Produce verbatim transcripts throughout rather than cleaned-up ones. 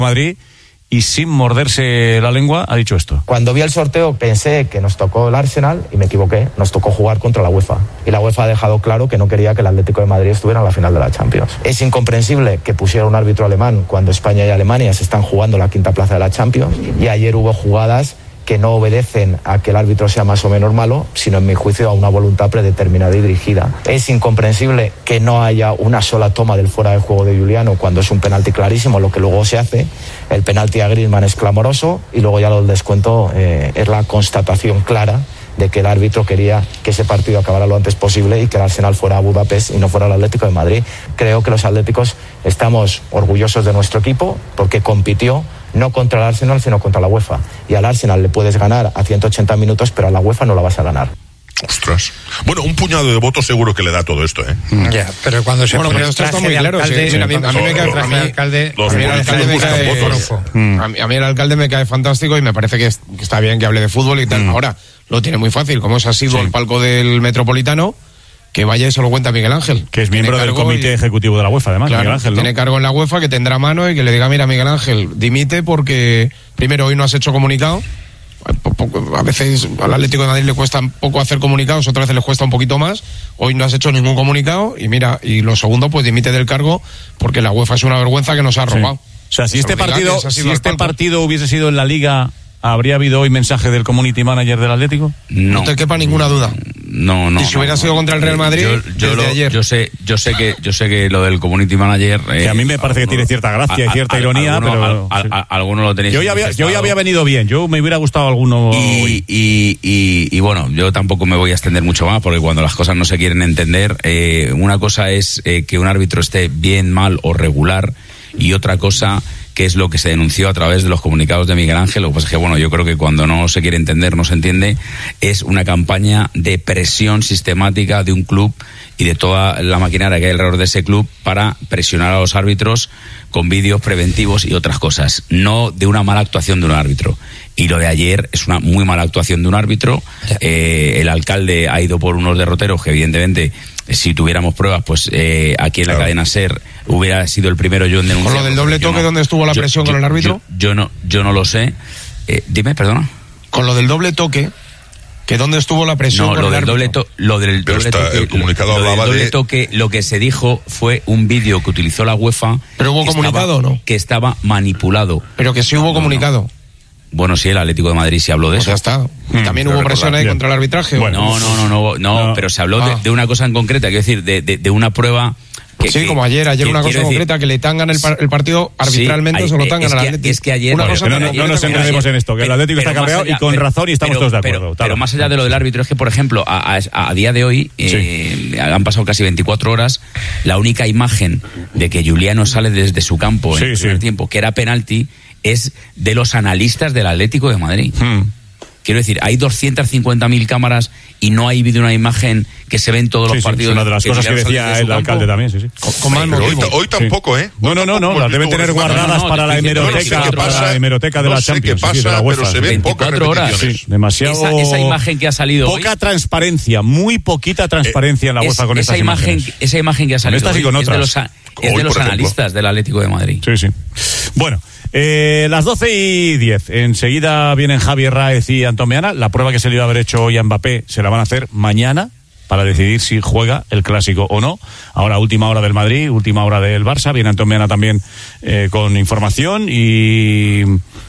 Madrid, y sin morderse la lengua ha dicho esto. Cuando vi el sorteo pensé que nos tocó el Arsenal y me equivoqué, nos tocó jugar contra la UEFA. Y la UEFA ha dejado claro que no quería que el Atlético de Madrid estuviera en la final de la Champions. Es incomprensible que pusiera un árbitro alemán cuando España y Alemania se están jugando la quinta plaza de la Champions, y ayer hubo jugadas que no obedecen a que el árbitro sea más o menos malo, sino en mi juicio a una voluntad predeterminada y dirigida. Es incomprensible que no haya una sola toma del fuera de juego de Giuliano cuando es un penalti clarísimo, lo que luego se hace. El penalti a Griezmann es clamoroso, y luego ya lo del descuento eh, es la constatación clara de que el árbitro quería que ese partido acabara lo antes posible y que el Arsenal fuera a Budapest y no fuera el Atlético de Madrid. Creo que los atléticos estamos orgullosos de nuestro equipo porque compitió no contra el Arsenal, sino contra la UEFA. Y al Arsenal le puedes ganar a ciento ochenta minutos, pero a la UEFA no la vas a ganar. Ostras. Bueno, un puñado de votos seguro que le da todo esto, ¿eh? Ya, pero cuando se... Bueno, pero esto está muy claro. Sí, sí, a mí, a mí me cae... A mí, alcalde, a mí el alcalde me cae... A mí, a mí el alcalde me cae fantástico y me parece que, es, que está bien que hable de fútbol y tal. Mm. Ahora, lo tiene muy fácil. Como es ha sido sí. el palco del Metropolitano, que vaya y se lo cuenta Miguel Ángel. Que es miembro del comité y, ejecutivo de la UEFA, además, claro, Miguel Ángel, ¿no? Tiene cargo en la UEFA, que tendrá mano y que le diga, mira, Miguel Ángel, dimite porque, primero, hoy no has hecho comunicado. A veces al Atlético de Madrid le cuesta un poco hacer comunicados, otras veces le cuesta un poquito más. Hoy no has hecho ningún comunicado y mira, y lo segundo, pues dimite del cargo porque la UEFA es una vergüenza que nos ha robado. Sí. O sea, si este partido, si este partido hubiese sido en la Liga, ¿habría habido hoy mensaje del community manager del Atlético? No, no te quepa ninguna duda. No, no. Y si hubiera no, sido no, contra el Real Madrid, yo, yo, desde lo, ayer. yo sé, yo sé que, yo sé que lo del community manager. Eh, que a mí me parece que tiene cierta gracia a, a, y cierta a, ironía, alguno, pero a, a, a, alguno lo tenéis. Yo ya había, yo ya había venido bien. Yo me hubiera gustado alguno. Y, y, y, y bueno, yo tampoco me voy a extender mucho más porque cuando las cosas no se quieren entender, eh, una cosa es eh, que un árbitro esté bien, mal o regular, y otra cosa que es lo que se denunció a través de los comunicados de Miguel Ángel. Lo que pasa es que, bueno, yo creo que cuando no se quiere entender, no se entiende. Es una campaña de presión sistemática de un club y de toda la maquinaria que hay alrededor de ese club para presionar a los árbitros con vídeos preventivos y otras cosas, no de una mala actuación de un árbitro. Y lo de ayer es una muy mala actuación de un árbitro. Eh, el alcalde ha ido por unos derroteros que, evidentemente, si tuviéramos pruebas, pues eh, aquí en la claro. cadena SER hubiera sido el primero yo en denunciar. ¿Con lo del doble toque no, dónde estuvo la yo, presión yo, con el árbitro? Yo, yo, no, yo no lo sé. Eh, dime, perdona. Con lo del doble toque, que dónde estuvo la presión no, con lo el del árbitro. doble to, lo del Pero doble está, toque, el comunicado lo, lo hablaba del doble de... toque, lo que se dijo fue un vídeo que utilizó la UEFA. ¿Pero hubo comunicado o no? Que estaba manipulado. Pero que sí hubo no, comunicado. No. Bueno, sí, el Atlético de Madrid sí habló de pues eso. Ya está. ¿Y también hubo presión ahí contra el arbitraje? Bueno, no, no, no, no, no, no, pero se habló ah. de, de una cosa en concreta, quiero decir, de, de, de una prueba. Que, sí, que, como ayer, ayer que, una cosa decir, concreta, que le tangan el, par, el partido arbitralmente, sí, se lo tangan al Atlético. Es que ayer... Una vale, cosa no, no, no nos enredemos en esto, que el Atlético está cabreado y con razón y estamos pero, todos de acuerdo. Pero, pero más allá de lo del árbitro, es que, por ejemplo, a, a, a día de hoy, eh, sí. han pasado casi veinticuatro horas, la única imagen de que Giuliano sale desde su campo en sí, el primer sí. tiempo, que era penalti, es de los analistas del Atlético de Madrid. Hmm. Quiero decir, hay doscientas cincuenta mil cámaras y no hay vídeo, una imagen que se ve en todos sí, los sí, partidos. Es una de las cosas que decía el alcalde también, sí, sí. Con, con más hoy, hoy tampoco, ¿eh? No, no, no, no, las deben tener guardadas no, no, para la hemeroteca, no para la hemeroteca de no la sé Champions. Qué pasa, sí, de la UEFA, pero se ven pocas horas. Sí, demasiado. Esa, esa imagen que ha salido poca hoy, transparencia, muy poquita transparencia eh, en la UEFA con esa estas imagen, imágenes. Esa imagen que ha salido con hoy con es de los, es de los analistas del Atlético de Madrid. Sí, sí. Bueno. Eh, las doce y diez. Enseguida vienen Javier Ráez y Antón Meana. La prueba que se le iba a haber hecho hoy a Mbappé se la van a hacer mañana para decidir si juega el Clásico o no. Ahora última hora del Madrid, última hora del Barça. Viene Antón Meana también eh, con información y,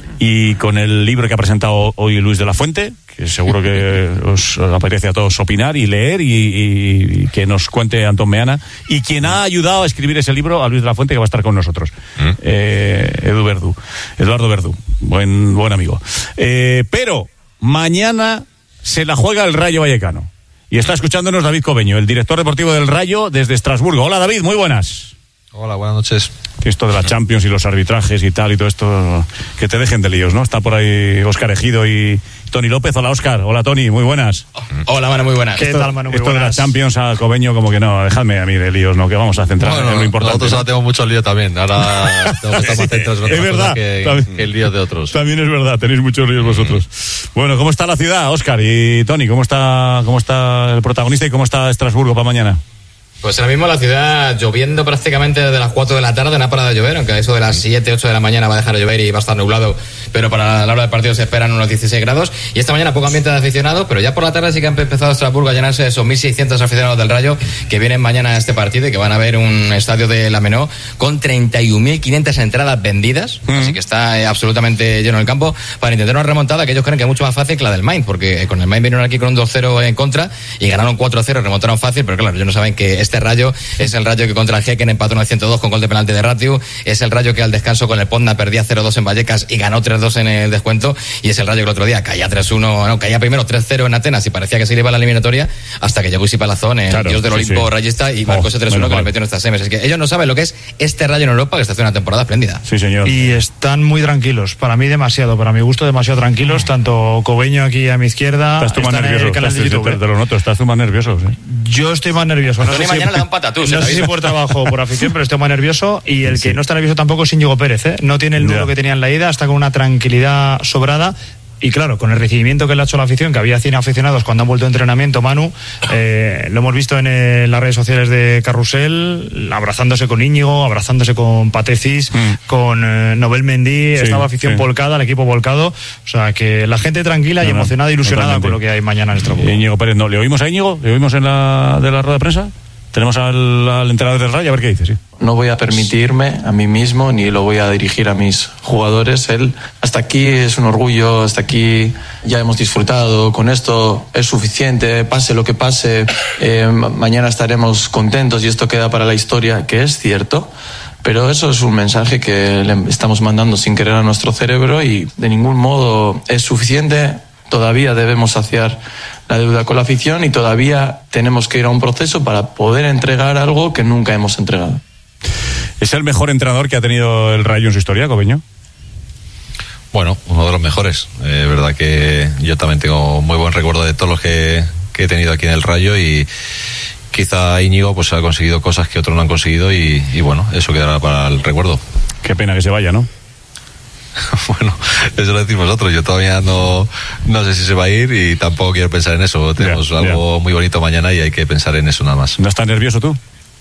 y con el libro que ha presentado hoy Luis de la Fuente, que seguro que os apetece a todos opinar y leer y, y, y que nos cuente Antón Meana, y quien ha ayudado a escribir ese libro, a Luis de la Fuente, que va a estar con nosotros, ¿Mm? eh, Edu Verdú, Eduardo Verdú, buen, buen amigo. Eh, pero mañana se la juega el Rayo Vallecano y está escuchándonos David Cobeño, el director deportivo del Rayo desde Estrasburgo. Hola David, muy buenas. Hola, buenas noches. Esto de la Champions y los arbitrajes y tal y todo esto, que te dejen de líos, ¿no? Está por ahí Óscar Ejido y Tony López. Hola Óscar, hola Tony, muy buenas. Hola Manu, muy buenas. ¿Qué esto, tal Manu? Muy esto buenas. De la Champions a Cobeño, como que no, dejadme a mí de líos, ¿no? Que vamos a centrar bueno, en lo importante. Nosotros ¿no? ahora tenemos mucho lío también, ahora tenemos que estar más centrados en es verdad, que, también, que el lío de otros. También es verdad, tenéis muchos líos vosotros. Bueno, ¿cómo está la ciudad, Óscar y Tony? ¿Cómo está, cómo está el protagonista y cómo está Estrasburgo para mañana? Pues ahora mismo la ciudad lloviendo prácticamente desde las cuatro de la tarde, no ha parado de llover, aunque a eso de las siete, ocho de la mañana va a dejar de llover y va a estar nublado, pero para la hora del partido se esperan unos dieciséis grados. Y esta mañana poco ambiente de aficionados, pero ya por la tarde sí que han empezado Estrasburgo a llenarse esos mil seiscientos aficionados del Rayo que vienen mañana a este partido y que van a ver un estadio de la Menó con treinta y un mil quinientas entradas vendidas, mm. así que está eh, absolutamente lleno el campo para intentar una remontada que ellos creen que es mucho más fácil que la del Mainz, porque con el Mainz vinieron aquí con un dos cero en contra y ganaron cuatro cero, remontaron fácil, pero claro, ellos no saben que este Rayo es el Rayo que contra el Häcken empató en ciento dos con gol de penalti de Ratiu, es el Rayo que al descanso con el Poznan perdía cero dos en Vallecas y ganó tres dos en el descuento, y es el Rayo que el otro día caía tres uno, no, caía primero tres cero en Atenas y parecía que se iba a la eliminatoria hasta que llegó Isi Palazón, el claro, dios del sí, Olimpo sí. rayista, y marcó ese tres uno que le metió en estas semis. Es que ellos no saben lo que es este Rayo en Europa, que está haciendo una temporada espléndida. Sí, señor. Y están muy tranquilos, para mí demasiado, para mi gusto demasiado tranquilos, tanto Cobeño aquí a mi izquierda. Estás tú más nervioso, estás, de YouTube, te, te lo noto, estás tú más nervioso. ¿Sí? Yo estoy más nervioso. No sé, mañana si, le dan patatús, no sé si por trabajo o por afición, pero estoy más nervioso, y el sí. que no está nervioso tampoco es Íñigo Pérez, ¿eh? No tiene el nudo yeah. que tenía en la ida, está con una tranquilidad sobrada. Y claro, con el recibimiento que le ha hecho la afición, que había cien aficionados cuando han vuelto a entrenamiento, Manu, eh, lo hemos visto en eh, las redes sociales de Carrusel, abrazándose con Íñigo, abrazándose con Patecis, mm. con eh, Nobel Mendy, sí, estaba afición sí. volcada, el equipo volcado, o sea que la gente tranquila no, y emocionada e ilusionada totalmente. Con lo que hay mañana en Estrasburgo. Íñigo Pérez, ¿no? ¿Le oímos a Íñigo? ¿Le oímos en la, de la rueda de prensa? Tenemos al, al entrenador del Rayo, a ver qué dice, sí. No voy a permitirme a mí mismo ni lo voy a dirigir a mis jugadores. Él, hasta aquí es un orgullo, hasta aquí ya hemos disfrutado, con esto es suficiente, pase lo que pase, eh, mañana estaremos contentos y esto queda para la historia, que es cierto. Pero eso es un mensaje que le estamos mandando sin querer a nuestro cerebro y de ningún modo es suficiente. Todavía debemos saciar la deuda con la afición y todavía tenemos que ir a un proceso para poder entregar algo que nunca hemos entregado. ¿Es el mejor entrenador que ha tenido el Rayo en su historia, Cobeño? Bueno, uno de los mejores. Es eh, verdad que yo también tengo muy buen recuerdo de todos los que, que he tenido aquí en el Rayo, y quizá Íñigo pues ha conseguido cosas que otros no han conseguido y, y bueno, eso quedará para el recuerdo. Qué pena que se vaya, ¿no? Bueno, eso lo decimos nosotros. Yo todavía no, no sé si se va a ir y tampoco quiero pensar en eso. Tenemos yeah, algo yeah. muy bonito mañana y hay que pensar en eso nada más. ¿No estás nervioso tú?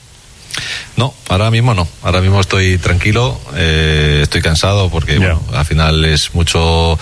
No, ahora mismo no. Ahora mismo estoy tranquilo, eh, estoy cansado porque yeah. bueno, al final es mucho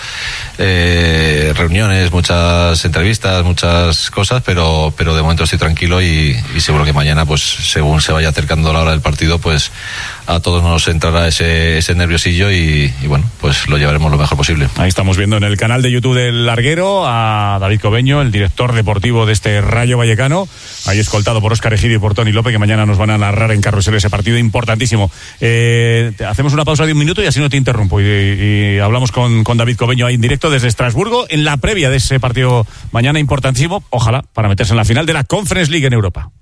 eh, reuniones, muchas entrevistas, muchas cosas, pero pero de momento estoy tranquilo y, y seguro que mañana, pues según se vaya acercando la hora del partido, pues a todos nos entrará ese, ese nerviosillo y, y bueno, pues lo llevaremos lo mejor posible. Ahí estamos viendo en el canal de YouTube del Larguero a David Cobeño, el director deportivo de este Rayo Vallecano, ahí escoltado por Óscar Egidio y por Toni López, que mañana nos van a narrar en Carrusel ese partido importantísimo. Eh, hacemos una pausa de un minuto y así no te interrumpo y, y hablamos con, con David Cobeño ahí en directo desde Estrasburgo en la previa de ese partido mañana importantísimo, ojalá para meterse en la final de la Conference League en Europa.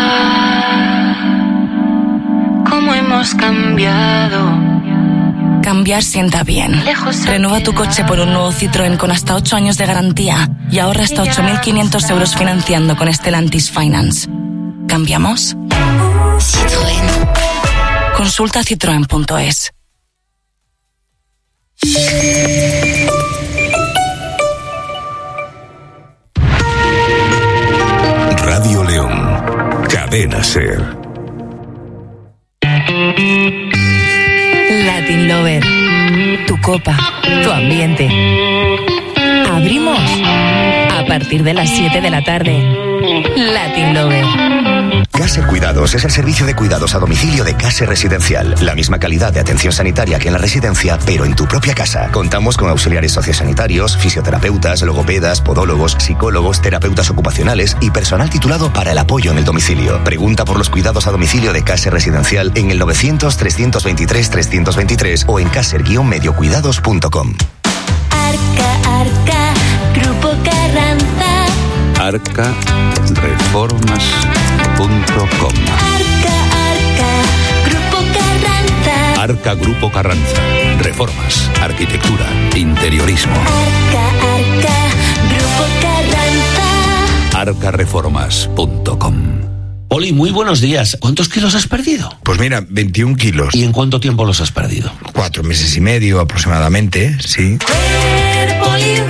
¿Cómo hemos cambiado? Cambiar sienta bien. Renueva tu coche por un nuevo Citroën con hasta ocho años de garantía y ahorra hasta ocho mil quinientos euros financiando con Stellantis Finance. ¿Cambiamos? Citroën. Consulta citroen punto es. Radio León. Cadena SER. Latin Lover, tu copa, tu ambiente. Abrimos a partir de las siete de la tarde. Latin Lover. Caser Cuidados es el servicio de cuidados a domicilio de Caser Residencial. La misma calidad de atención sanitaria que en la residencia, pero en tu propia casa. Contamos con auxiliares sociosanitarios, fisioterapeutas, logopedas, podólogos, psicólogos, terapeutas ocupacionales y personal titulado para el apoyo en el domicilio. Pregunta por los cuidados a domicilio de Caser Residencial en el novecientos, trescientos veintitrés, trescientos veintitrés o en caser guion medio cuidados punto com. Arca, Arca, Grupo Carranza. arca reformas punto com. Arca, Arca, Grupo Carranza. Arca Grupo Carranza. Reformas, arquitectura, interiorismo. Arca, Arca, Grupo Carranza. arca reformas punto com. Oli, muy buenos días. ¿Cuántos kilos has perdido? Pues mira, veintiún kilos. ¿Y en cuánto tiempo los has perdido? Cuatro meses y medio aproximadamente, sí. Cuerpo libre.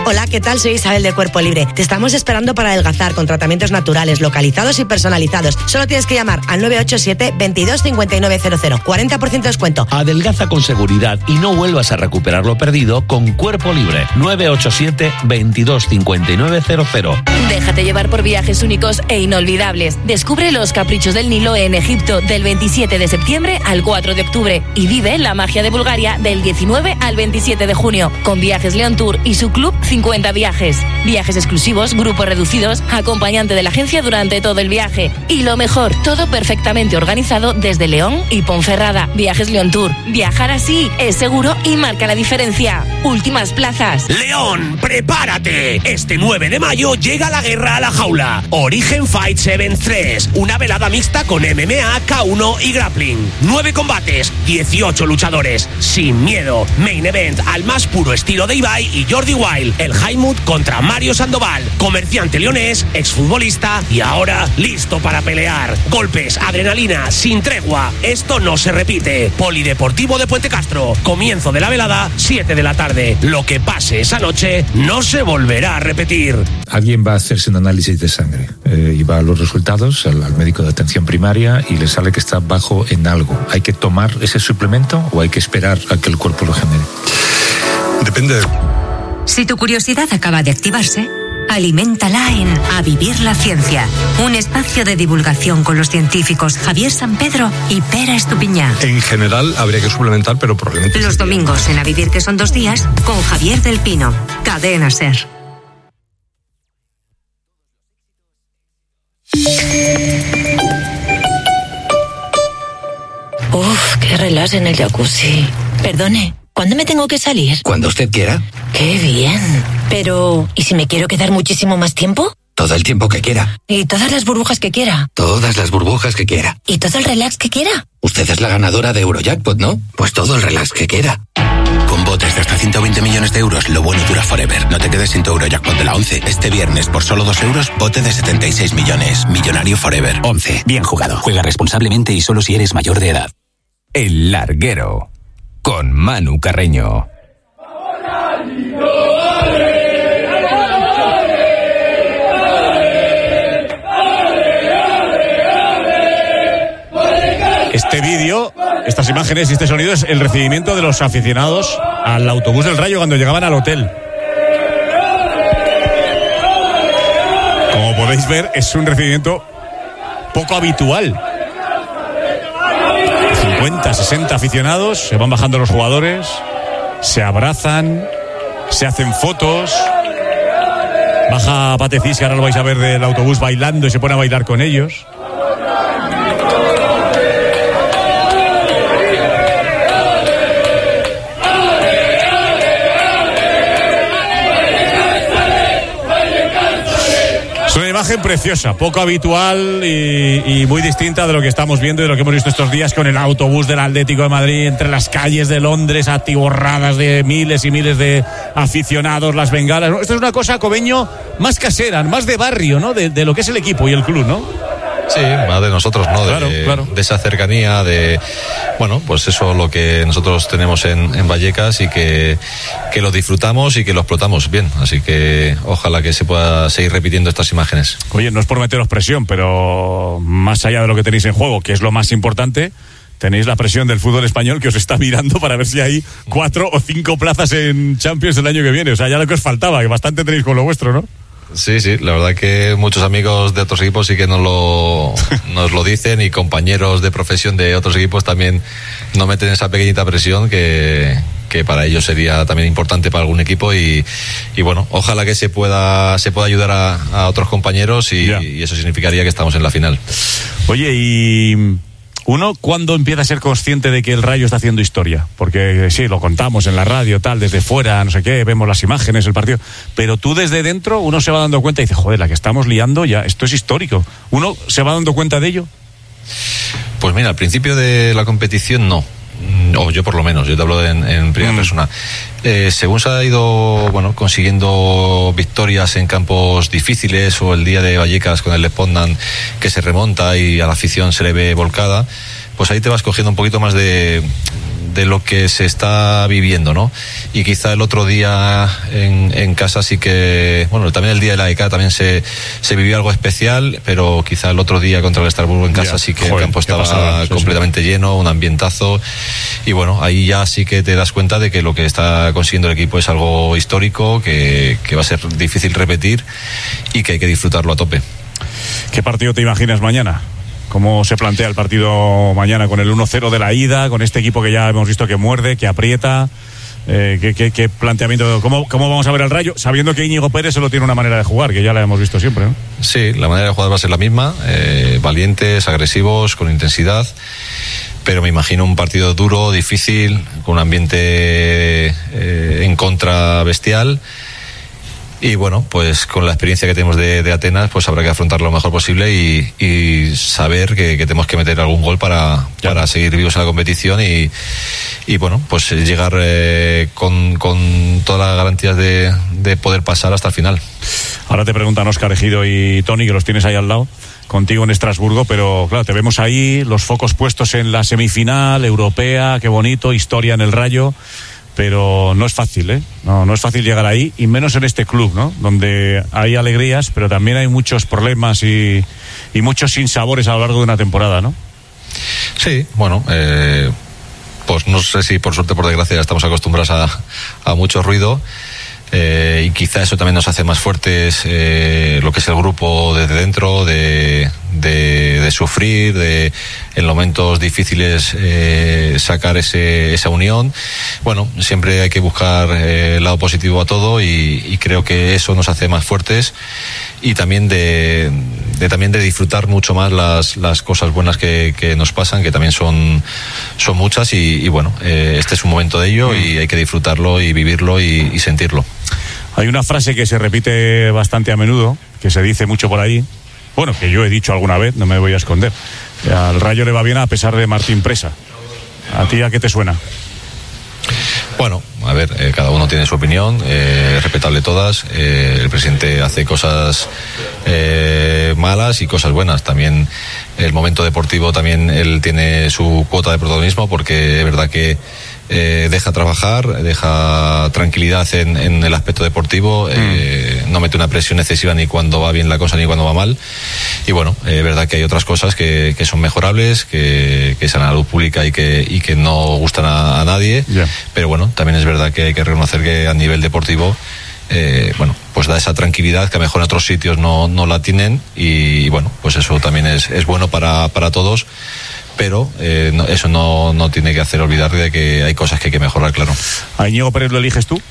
Hola, ¿qué tal? Soy Isabel de Cuerpo Libre. Te estamos esperando para adelgazar con tratamientos naturales, localizados y personalizados. Solo tienes que llamar al nueve ocho siete, veintidós, cincuenta y nueve cero cero. cuarenta por ciento de descuento. Adelgaza con seguridad y no vuelvas a recuperar lo perdido con Cuerpo Libre. nueve ocho siete, veintidós, cincuenta y nueve cero cero. Déjate llevar por viajes únicos e inolvidables. Descubre los caprichos del Nilo en Egipto del veintisiete de septiembre al cuatro de octubre y vive la magia de Bulgaria del diecinueve al veintisiete de junio con Viajes León Tour y su club cincuenta viajes. Viajes exclusivos, grupos reducidos, acompañante de la agencia durante todo el viaje. Y lo mejor, todo perfectamente organizado desde León y Ponferrada. Viajes León Tour. Viajar así es seguro y marca la diferencia. Últimas plazas. León, prepárate. Este nueve de mayo llega la guerra a la jaula. Origen Fight siete tres. Una velada mixta con M M A, K uno y grappling. Nueve combates, dieciocho luchadores. Sin miedo. Main event al más puro estilo de Ibai y Jordi Wild. El Haimut contra Mario Sandoval, comerciante leonés, exfutbolista y ahora listo para pelear. Golpes, adrenalina, sin tregua. Esto no se repite. Polideportivo de Puente Castro. Comienzo de la velada, siete de la tarde. Lo que pase esa noche no se volverá a repetir. Alguien va a hacerse un análisis de sangre eh, y va a los resultados al, al médico de atención primaria y le sale que está bajo en algo. ¿Hay que tomar ese suplemento o hay que esperar a que el cuerpo lo genere? Depende de... Si tu curiosidad acaba de activarse, aliméntala en A Vivir la Ciencia, un espacio de divulgación con los científicos Javier San Pedro y Pera Estupiñá. En general habría que suplementar, pero probablemente... Los domingos en A Vivir, que son dos días, con Javier del Pino. Cadena SER. Uf, qué relax en el jacuzzi. Perdone, ¿cuándo me tengo que salir? Cuando usted quiera. ¡Qué bien! Pero, ¿y si me quiero quedar muchísimo más tiempo? Todo el tiempo que quiera. ¿Y todas las burbujas que quiera? Todas las burbujas que quiera. ¿Y todo el relax que quiera? Usted es la ganadora de Eurojackpot, ¿no? Pues todo el relax que quiera. Con botes de hasta ciento veinte millones de euros, lo bueno dura forever. No te quedes sin tu Eurojackpot de la once. Este viernes, por solo dos euros, bote de setenta y seis millones. Millonario forever. once. Bien jugado. Juega responsablemente y solo si eres mayor de edad. El Larguero. Con Manu Carreño. Este vídeo, estas imágenes y este sonido es el recibimiento de los aficionados al autobús del Rayo cuando llegaban al hotel. Como podéis ver, es un recibimiento poco habitual. cincuenta, sesenta aficionados, se van bajando los jugadores, se abrazan, se hacen fotos. Baja Patecís, que ahora lo vais a ver del autobús bailando y se pone a bailar con ellos. Una imagen preciosa, poco habitual y, y muy distinta de lo que estamos viendo y de lo que hemos visto estos días con el autobús del Atlético de Madrid entre las calles de Londres atiborradas de miles y miles de aficionados, las bengalas. Esto es una cosa, Cobeño, más casera, más de barrio, ¿no? De, de lo que es el equipo y el club, ¿no? Sí, más de nosotros, ¿no? De, claro, claro. de esa cercanía, de, bueno, pues eso lo que nosotros tenemos en, en Vallecas y que, que lo disfrutamos y que lo explotamos bien. Así que ojalá que se pueda seguir repitiendo estas imágenes. Oye, no es por meteros presión, pero más allá de lo que tenéis en juego, que es lo más importante, tenéis la presión del fútbol español que os está mirando para ver si hay cuatro o cinco plazas en Champions el año que viene. O sea, ya lo que os faltaba, que bastante tenéis con lo vuestro, ¿no? Sí, sí, la verdad que muchos amigos de otros equipos sí que nos lo, nos lo dicen y compañeros de profesión de otros equipos también nos meten esa pequeñita presión que, que para ellos sería también importante para algún equipo y, y bueno, ojalá que se pueda, se pueda ayudar a, a otros compañeros y, y eso significaría que estamos en la final. Oye, y... Uno, ¿cuándo empieza a ser consciente de que el Rayo está haciendo historia? Porque sí, lo contamos en la radio, tal, desde fuera, no sé qué, vemos las imágenes, el partido. Pero tú desde dentro, uno se va dando cuenta y dice, joder, la que estamos liando ya, esto es histórico. ¿Uno se va dando cuenta de ello? Pues mira, al principio de la competición no. O yo por lo menos, yo te hablo en, en primera mm. persona. Eh, según se ha ido, bueno, consiguiendo victorias en campos difíciles, o el día de Vallecas con el Espondan que se remonta y a la afición se le ve volcada, pues ahí te vas cogiendo un poquito más de, de lo que se está viviendo, ¿no? Y quizá el otro día en, en casa sí que, bueno, también el día de la E C A también se, se vivió algo especial, pero quizá el otro día contra el Estrasburgo en casa ya, sí que joder, el campo estaba pasada, completamente sí, sí. lleno, un ambientazo, y bueno, ahí ya sí que te das cuenta de que lo que está consiguiendo el equipo es algo histórico, que, que va a ser difícil repetir y que hay que disfrutarlo a tope. ¿Qué partido te imaginas mañana? ¿Cómo se plantea el partido mañana con el uno cero de la ida, con este equipo que ya hemos visto que muerde, que aprieta? Eh, ¿qué, qué, ¿Qué planteamiento? ¿Cómo, ¿Cómo vamos a ver al Rayo? Sabiendo que Íñigo Pérez solo tiene una manera de jugar, que ya la hemos visto siempre, ¿no? Sí, la manera de jugar va a ser la misma, eh, valientes, agresivos, con intensidad, pero me imagino un partido duro, difícil, con un ambiente eh, en contra bestial. Y bueno, pues con la experiencia que tenemos de, de Atenas, pues habrá que afrontarlo lo mejor posible y, y saber que, que tenemos que meter algún gol para, para seguir vivos en la competición y, y bueno, pues llegar eh, con, con todas las garantías de, de poder pasar hasta el final. Ahora te preguntan Óscar Ejido y Tony, que los tienes ahí al lado, contigo en Estrasburgo, pero claro, te vemos ahí, los focos puestos en la semifinal europea, qué bonito, historia en el Rayo. Pero no es fácil, ¿eh? No, no es fácil llegar ahí, y menos en este club, ¿no? Donde hay alegrías, pero también hay muchos problemas y, y muchos sinsabores a lo largo de una temporada, ¿no? Sí, bueno, eh, pues no sé si por suerte o por desgracia ya estamos acostumbrados a, a mucho ruido. Eh, y quizá eso también nos hace más fuertes, eh, lo que es el grupo desde dentro, de, de, de sufrir, de en momentos difíciles eh, sacar ese, esa unión. Bueno, siempre hay que buscar eh, el lado positivo a todo, y, y creo que eso nos hace más fuertes, y también de, de también de disfrutar mucho más las, las cosas buenas que, que nos pasan, que también son, son muchas, y, y bueno, eh, este es un momento de ello, y hay que disfrutarlo y vivirlo y, y sentirlo. Hay una frase que se repite bastante a menudo, que se dice mucho por ahí, bueno, que yo he dicho alguna vez, no me voy a esconder. Al Rayo le va bien a pesar de Martín Presa. ¿A ti a qué te suena? Bueno, a ver, eh, cada uno tiene su opinión, eh, es respetable todas. Eh, el presidente hace cosas eh, malas y cosas buenas. También el momento deportivo, también él tiene su cuota de protagonismo, porque es verdad que Eh, deja trabajar, deja tranquilidad en, en el aspecto deportivo, eh, mm. no mete una presión excesiva ni cuando va bien la cosa ni cuando va mal, y bueno, es eh, verdad que hay otras cosas que, que son mejorables, que, que salen a la luz pública y que, y que no gustan a, a nadie, yeah. pero bueno, también es verdad que hay que reconocer que a nivel deportivo Eh, bueno, pues da esa tranquilidad que a lo mejor en otros sitios no, no la tienen, y, y bueno, pues eso también es, es bueno para, para todos, pero eh, no, eso no, no tiene que hacer olvidar de que hay cosas que hay que mejorar, claro. ¿A Íñigo Pérez lo eliges tú?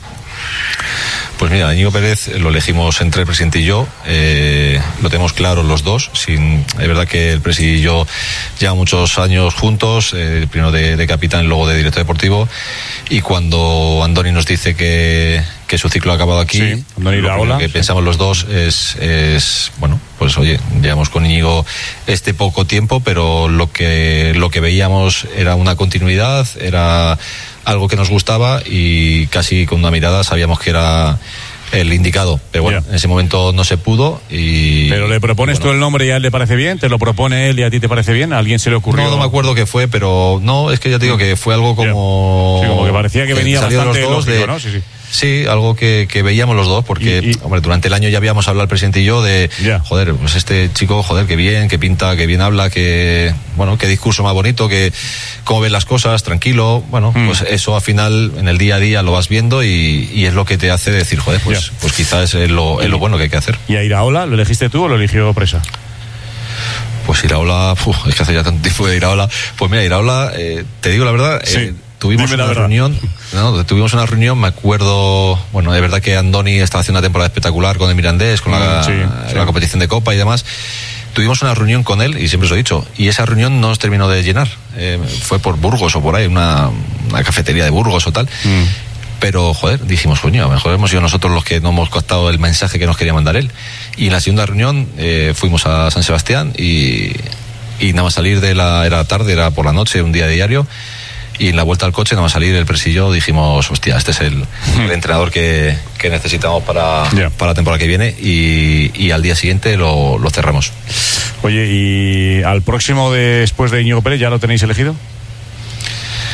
Pues mira, a Íñigo Pérez lo elegimos entre el presidente y yo, eh, lo tenemos claro los dos. Sin, es verdad que el presidente y yo llevamos muchos años juntos, eh, primero de, de capitán y luego de director deportivo, y cuando Andoni nos dice que, que su ciclo ha acabado aquí, sí, lo, lo que pensamos los dos es, es, bueno, pues oye, llevamos con Íñigo este poco tiempo, pero lo que, lo que veíamos era una continuidad, era algo que nos gustaba, y casi con una mirada sabíamos que era el indicado, pero bueno, yeah. en ese momento no se pudo. Y pero le propones bueno, tú el nombre y a él le parece bien, te lo propone él y a ti te parece bien, ¿a alguien se le ocurrió? No, no me acuerdo qué fue, pero no, es que ya te digo que fue algo como yeah. sí, como que parecía que, que venía bastante los dos lógico, de, ¿no? Sí, sí. Sí, algo que, que veíamos los dos, porque y, y... hombre, durante el año ya habíamos hablado el presidente y yo de yeah. joder, pues este chico, joder, que bien, que pinta, que bien habla, que bueno, qué discurso más bonito, que cómo ven las cosas, tranquilo, bueno, mm. pues eso al final en el día a día lo vas viendo, y, y es lo que te hace decir, joder, pues, yeah. pues quizás es lo, es lo bueno que hay que hacer. ¿Y a Iraola lo elegiste tú o lo eligió Presa? Pues Iraola, uf, es que hace ya tanto tiempo de Iraola, pues mira, Iraola, eh, te digo la verdad, sí. eh, tuvimos una reunión, no, tuvimos una reunión, me acuerdo, bueno, es verdad que Andoni estaba haciendo una temporada espectacular con el Mirandés, con la, sí, sí. la competición de Copa y demás. Tuvimos una reunión con él, y siempre os lo he dicho, y esa reunión no nos terminó de llenar, eh, fue por Burgos o por ahí, una, una cafetería de Burgos o tal, mm. pero joder, dijimos, coño, a lo mejor hemos sido nosotros los que no hemos captado el mensaje que nos quería mandar él. Y en la segunda reunión eh, fuimos a San Sebastián, y, y nada más salir de la, era tarde, era por la noche, un día diario, y en la vuelta al coche, nada más salir el presillo, dijimos, hostia, este es el, el entrenador que, que necesitamos para, yeah. para la temporada que viene, y, y al día siguiente lo, lo cerramos. Oye, ¿y al próximo de, después de Íñigo Pérez ya lo tenéis elegido?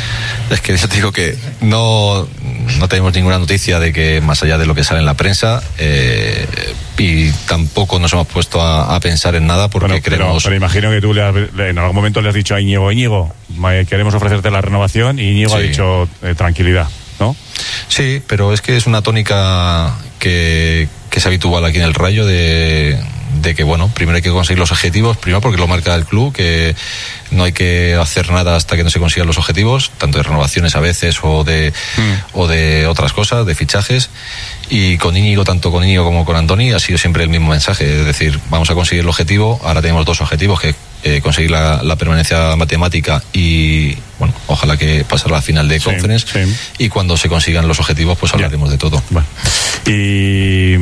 Es que yo te digo que no, no tenemos ninguna noticia de que, más allá de lo que sale en la prensa, eh, y tampoco nos hemos puesto a, a pensar en nada porque bueno, creemos... Pero, pero imagino que tú le has, en algún momento le has dicho a Íñigo, Íñigo, queremos ofrecerte la renovación, y Íñigo sí. ha dicho eh, tranquilidad, ¿no? Sí, pero es que es una tónica que, que es habitual aquí en el Rayo de... de que, bueno, primero hay que conseguir los objetivos, primero porque lo marca el club, que no hay que hacer nada hasta que no se consigan los objetivos, tanto de renovaciones a veces o de mm. o de otras cosas, de fichajes, y con Íñigo, tanto con Íñigo como con Antoni, ha sido siempre el mismo mensaje, es decir, vamos a conseguir el objetivo, ahora tenemos dos objetivos, que eh, conseguir la, la permanencia matemática y, bueno, ojalá que pasar a la final de sí, Conference, sí. y cuando se consigan los objetivos, pues hablaremos ya. de todo. Bueno. Y...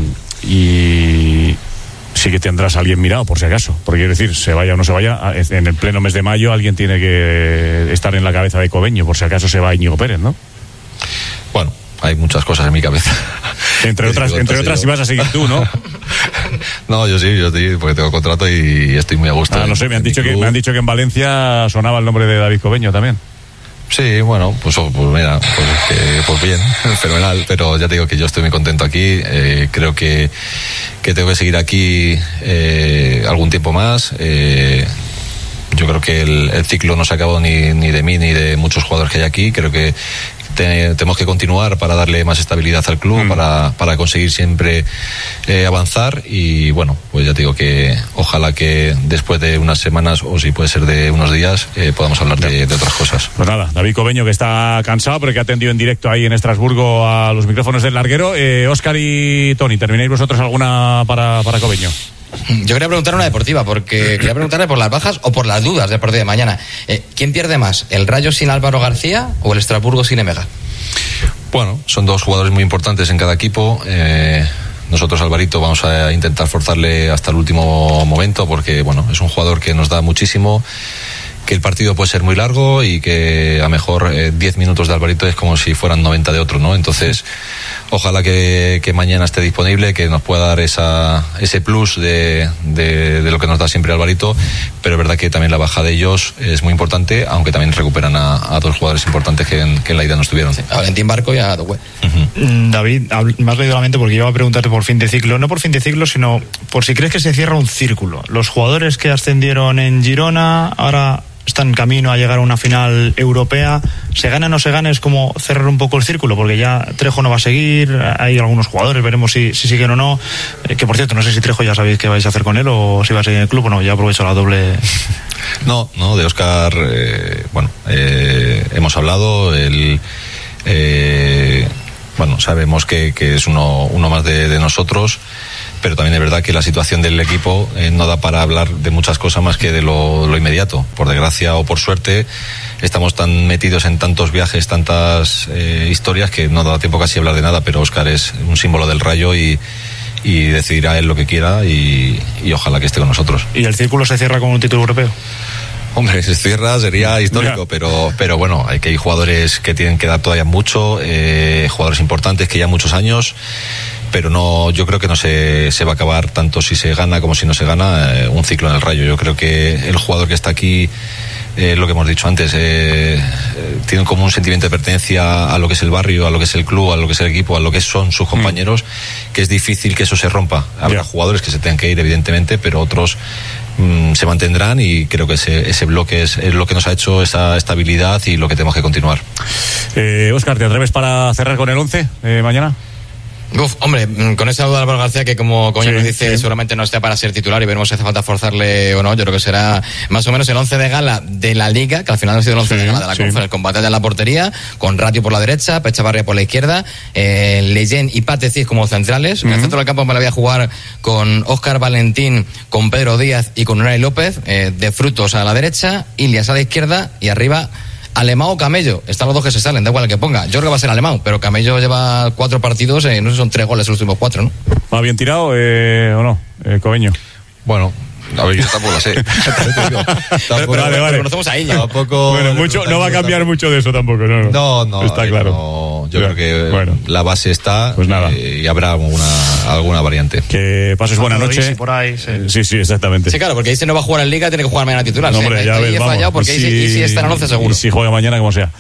y... sí que tendrás a alguien mirado, por si acaso, porque quiero decir, se vaya o no se vaya, en el pleno mes de mayo alguien tiene que estar en la cabeza de Cobeño, por si acaso se va Íñigo Pérez, ¿no? Bueno, hay muchas cosas en mi cabeza. Entre otras, entre otras si vas a seguir tú, ¿no? No, yo sí, yo sí, porque tengo contrato y estoy muy a gusto. Ah, no sé, me han dicho que me han dicho que en Valencia sonaba el nombre de David Cobeño también. Sí, bueno, pues, pues mira, pues, eh, pues bien, fenomenal, pero ya te digo que yo estoy muy contento aquí, eh, creo que, que tengo que seguir aquí eh, algún tiempo más, eh, yo creo que el, el ciclo no se ha acabado ni, ni de mí ni de muchos jugadores que hay aquí, creo que te, tenemos que continuar para darle más estabilidad al club, mm. para, para conseguir siempre eh, avanzar y bueno, pues ya te digo que ojalá que después de unas semanas o si puede ser de unos días eh, podamos hablar de, de otras cosas. Pues nada, David Cobeño, que está cansado pero que ha atendido en directo ahí en Estrasburgo a los micrófonos del larguero. eh, Óscar y Tony, ¿termináis vosotros alguna para, para Cobeño? Yo quería preguntar una deportiva, porque quería preguntarle por las bajas o por las dudas del partido de mañana. Eh, ¿Quién pierde más, el Rayo sin Álvaro García o el Estrasburgo sin Emega? Bueno, son dos jugadores muy importantes en cada equipo. Eh, nosotros, Alvarito, vamos a intentar forzarle hasta el último momento, porque bueno, es un jugador que nos da muchísimo, que el partido puede ser muy largo y que a lo mejor eh, diez minutos de Alvarito es como si fueran noventa de otro, ¿no? Entonces, ojalá que, que mañana esté disponible, que nos pueda dar esa, ese plus de, de, de lo que nos da siempre Alvarito, pero es verdad que también la baja de ellos es muy importante, aunque también recuperan a, a dos jugadores importantes que en, que en la ida no estuvieron. Sí, a Valentín Barco y a Dogüe. Uh-huh. David, me has leído la mente porque yo iba a preguntarte por fin de ciclo, no por fin de ciclo, sino por si crees que se cierra un círculo. Los jugadores que ascendieron en Girona, ahora están en camino a llegar a una final europea. Se gana o no se gana, es como cerrar un poco el círculo, porque ya Trejo no va a seguir, hay algunos jugadores, veremos si, si siguen o no, eh, que por cierto, no sé si Trejo ya sabéis qué vais a hacer con él o si va a seguir en el club o no, ya aprovecho la doble. No, no, de Óscar, eh, bueno, eh, hemos hablado, el, eh, bueno, sabemos que, que es uno, uno más de, de nosotros, pero también es verdad que la situación del equipo eh, no da para hablar de muchas cosas más que de lo, lo inmediato. Por desgracia o por suerte, estamos tan metidos en tantos viajes, tantas eh, historias, que no da tiempo casi a hablar de nada, pero Óscar es un símbolo del Rayo y, y decidirá él lo que quiera y, y ojalá que esté con nosotros. ¿Y el círculo se cierra con un título europeo? Hombre, si se cierra sería histórico, pero pero bueno, hay que hay jugadores que tienen que dar todavía mucho, eh, jugadores importantes que ya muchos años, pero no, yo creo que no se, se va a acabar tanto si se gana como si no se gana eh, un ciclo en el Rayo. Yo creo que el jugador que está aquí, eh, lo que hemos dicho antes, eh, eh, tiene como un sentimiento de pertenencia a lo que es el barrio, a lo que es el club, a lo que es el equipo, a lo que son sus compañeros, mm. que es difícil que eso se rompa. Habrá yeah. jugadores que se tengan que ir, evidentemente, pero otros mm, se mantendrán y creo que ese, ese bloque es, es lo que nos ha hecho esa estabilidad y lo que tenemos que continuar. Eh, Óscar, ¿te atreves para cerrar con el once eh, mañana? Uf, hombre, con esa duda de Álvaro García que como coño sí, nos dice sí. seguramente no está para ser titular y veremos si hace falta forzarle o no. Yo creo que será más o menos el once de gala de la Liga, que al final ha sido el once sí, de gala de la sí. Conference, con Batalla en la portería, con Ratio por la derecha, Pechavarria por la izquierda, eh, Leyen y Patecic como centrales. Uh-huh. En el centro del campo me la voy a jugar con Óscar Valentín, con Pedro Díaz y con Unai López, eh, de Frutos a la derecha, Ilias a la izquierda y arriba Alemão o Camello. Están los dos que se salen, da igual el que ponga. Yo creo que va a ser Alemão, pero Camello lleva cuatro partidos, eh, no sé si son tres goles los últimos cuatro, ¿no? ¿Va bien tirado eh, o no, eh, Cobeño? Bueno, a ver, yo tampoco lo sé. tampoco, vale, vale. Conocemos a ella. Tampoco, bueno, mucho, no va a cambiar mucho de eso tampoco, ¿no? No, no. Está claro. No, Yo Ya. creo que Bueno. la base está Pues nada. eh, y habrá alguna, alguna variante. Que pases buena Algo de noche. Isi por ahí, sí. Eh, Sí, sí, exactamente. Sí, claro, porque Isi no va a jugar en Liga, tiene que jugar mañana titular. No, Sí, hombre, ahí- ya ahí ves, he vamos. fallado porque Y Isi, si- Isi está en el once seguro. Y si juega mañana, como sea.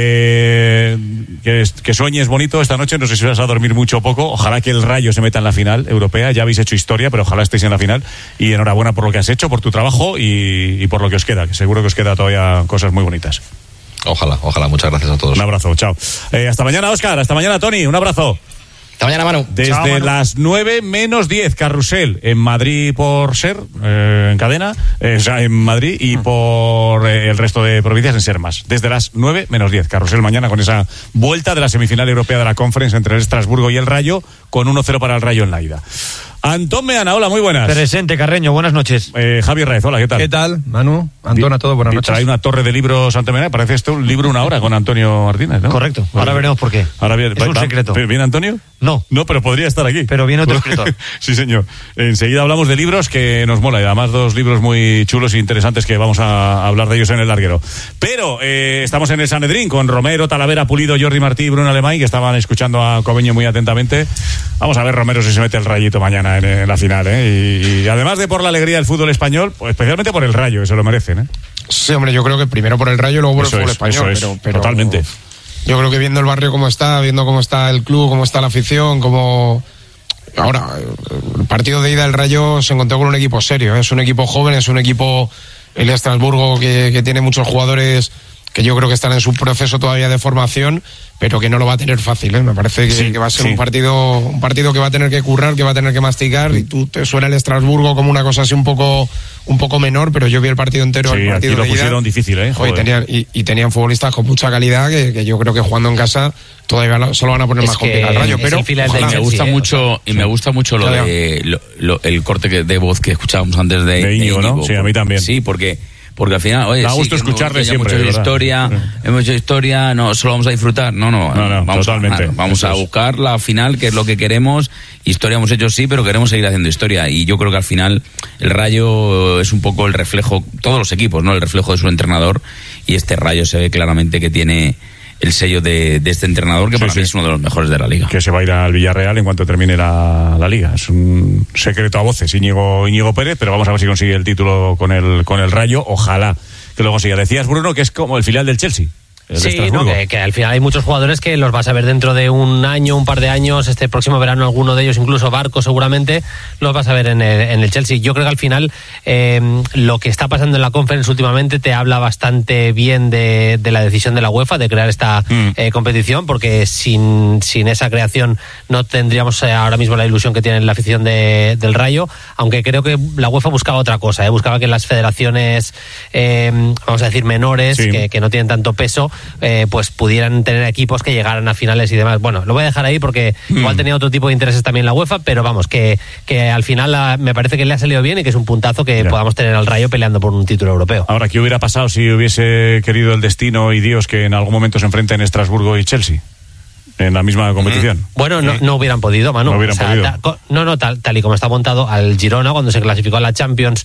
Que, que, que sueñes bonito esta noche. No sé si vas a dormir mucho o poco. Ojalá que el Rayo se meta en la final europea. Ya habéis hecho historia, pero ojalá estéis en la final. Y enhorabuena por lo que has hecho, por tu trabajo y, y por lo que os queda. Que seguro que os queda todavía cosas muy bonitas. Ojalá, ojalá. Muchas gracias a todos. Un abrazo, chao. Eh, hasta mañana, Óscar. Hasta mañana, Tony. Un abrazo. Hasta mañana, Manu. Desde Chao, Manu. las nueve menos diez, Carrusel en Madrid por Ser, eh, en cadena, eh, o sea, en Madrid y por eh, el resto de provincias en Ser Más. Desde las nueve menos diez, Carrusel mañana con esa vuelta de la semifinal europea de la Conference entre el Estrasburgo y el Rayo, con uno cero para el Rayo en la ida. Antón Meana, hola, muy buenas. Presente, Carreño, buenas noches. Eh, Javi Raez, hola, ¿qué tal? ¿Qué tal, Manu? Antón, a todos, buenas Y noches. Trae una torre de libros, Antón Meana, parece esto un libro una hora con Antonio Martínez, ¿no? Correcto, ahora veremos por qué. Ahora viene, Es un va- secreto. ¿Viene Antonio? No. No, pero podría estar aquí. Pero viene otro escritor. Sí, señor. Enseguida hablamos de libros que nos mola y además dos libros muy chulos e interesantes que vamos a hablar de ellos en el larguero. Pero eh, estamos en el Sanedrín con Romero, Talavera, Pulido, Jordi Martí y Bruno Alemán, que estaban escuchando a Cobeño muy atentamente. Vamos a ver, Romero, si se mete el Rayito mañana en, en la final, ¿eh? Y, y además de por la alegría del fútbol español, pues especialmente por el Rayo, que se lo merecen, ¿eh? Sí, hombre, yo creo que primero por el Rayo, luego por Eso el fútbol es, español. eso es, pero, pero totalmente. Yo creo que viendo el barrio cómo está, viendo cómo está el club, cómo está la afición, cómo... Ahora, el partido de ida del Rayo se encontró con un equipo serio, ¿eh? Es un equipo joven, es un equipo, el Estrasburgo, que, que tiene muchos jugadores que yo creo que están en su proceso todavía de formación, pero que no lo va a tener fácil, ¿eh? Me parece que, Sí, que va a ser sí. un partido un partido que va a tener que currar, que va a tener que masticar, y tú te suena el Estrasburgo como una cosa así un poco un poco menor, pero yo vi el partido entero, Sí, el partido aquí lo de ida. pusieron difícil, ¿eh? Oye, Joder. tenían, y, y tenían futbolistas con mucha calidad que, que yo creo que jugando en casa todavía lo- se lo van a poner Es más que complicado al Rayo, es pero el filial del ojalá. Chelsea, me gusta mucho y me gusta mucho lo Claro. de lo- lo- el corte que- de voz que escuchábamos antes de, De Íñigo, ¿no? Sí, a mí también. Sí, porque porque al final, oye, Da sí, gusto que hemos- escucharle que ya siempre, hemos hecho de verdad. historia, hemos hecho historia, no solo vamos a disfrutar, no, no, No, no, vamos totalmente. a ganar, vamos Eso a es. buscar la final, que es lo que queremos. Historia hemos hecho sí, pero queremos seguir haciendo historia y yo creo que al final el Rayo es un poco el reflejo, todos los equipos, ¿no? El reflejo de su entrenador y este Rayo se ve claramente que tiene el sello de, de este entrenador que Sí, para sí. mí es uno de los mejores de la liga. Que se va a ir al Villarreal en cuanto termine la, la liga. Es un secreto a voces, Íñigo, Íñigo Pérez, pero vamos a ver si consigue el título con el, con el Rayo. Ojalá que lo consiga. Decías, Bruno, que es como el filial del Chelsea. el de Sí, no, Estrasburgo. que, que al final hay muchos jugadores que los vas a ver dentro de un año, un par de años, este próximo verano alguno de ellos, incluso Barco seguramente, los vas a ver en el, en el Chelsea. Yo creo que al final eh, lo que está pasando en la Conference últimamente te habla bastante bien de, de la decisión de la UEFA de crear esta Mm. eh, competición, porque sin, sin esa creación no tendríamos eh, ahora mismo la ilusión que tiene la afición de- del Rayo, aunque creo que la UEFA buscaba otra cosa, eh, buscaba que las federaciones, eh, vamos a decir, menores, Sí. que, que no tienen tanto peso, eh, pues pudieran tener equipos que llegaran a finales y demás. Bueno, lo voy a dejar ahí porque igual tenía otro tipo de intereses también la UEFA, pero vamos, que, que al final la- me parece que le ha salido bien y que es un puntazo que Ya. podamos tener al Rayo peleando por un título europeo. Ahora, ¿qué hubiera pasado si hubiese querido el destino y Dios que en algún momento se enfrenten Estrasburgo y Chelsea en la misma competición? Bueno, no, no hubieran podido, Manu. No hubieran O sea, podido. ta- co- no, no, tal, tal y como está montado al Girona cuando se clasificó a la Champions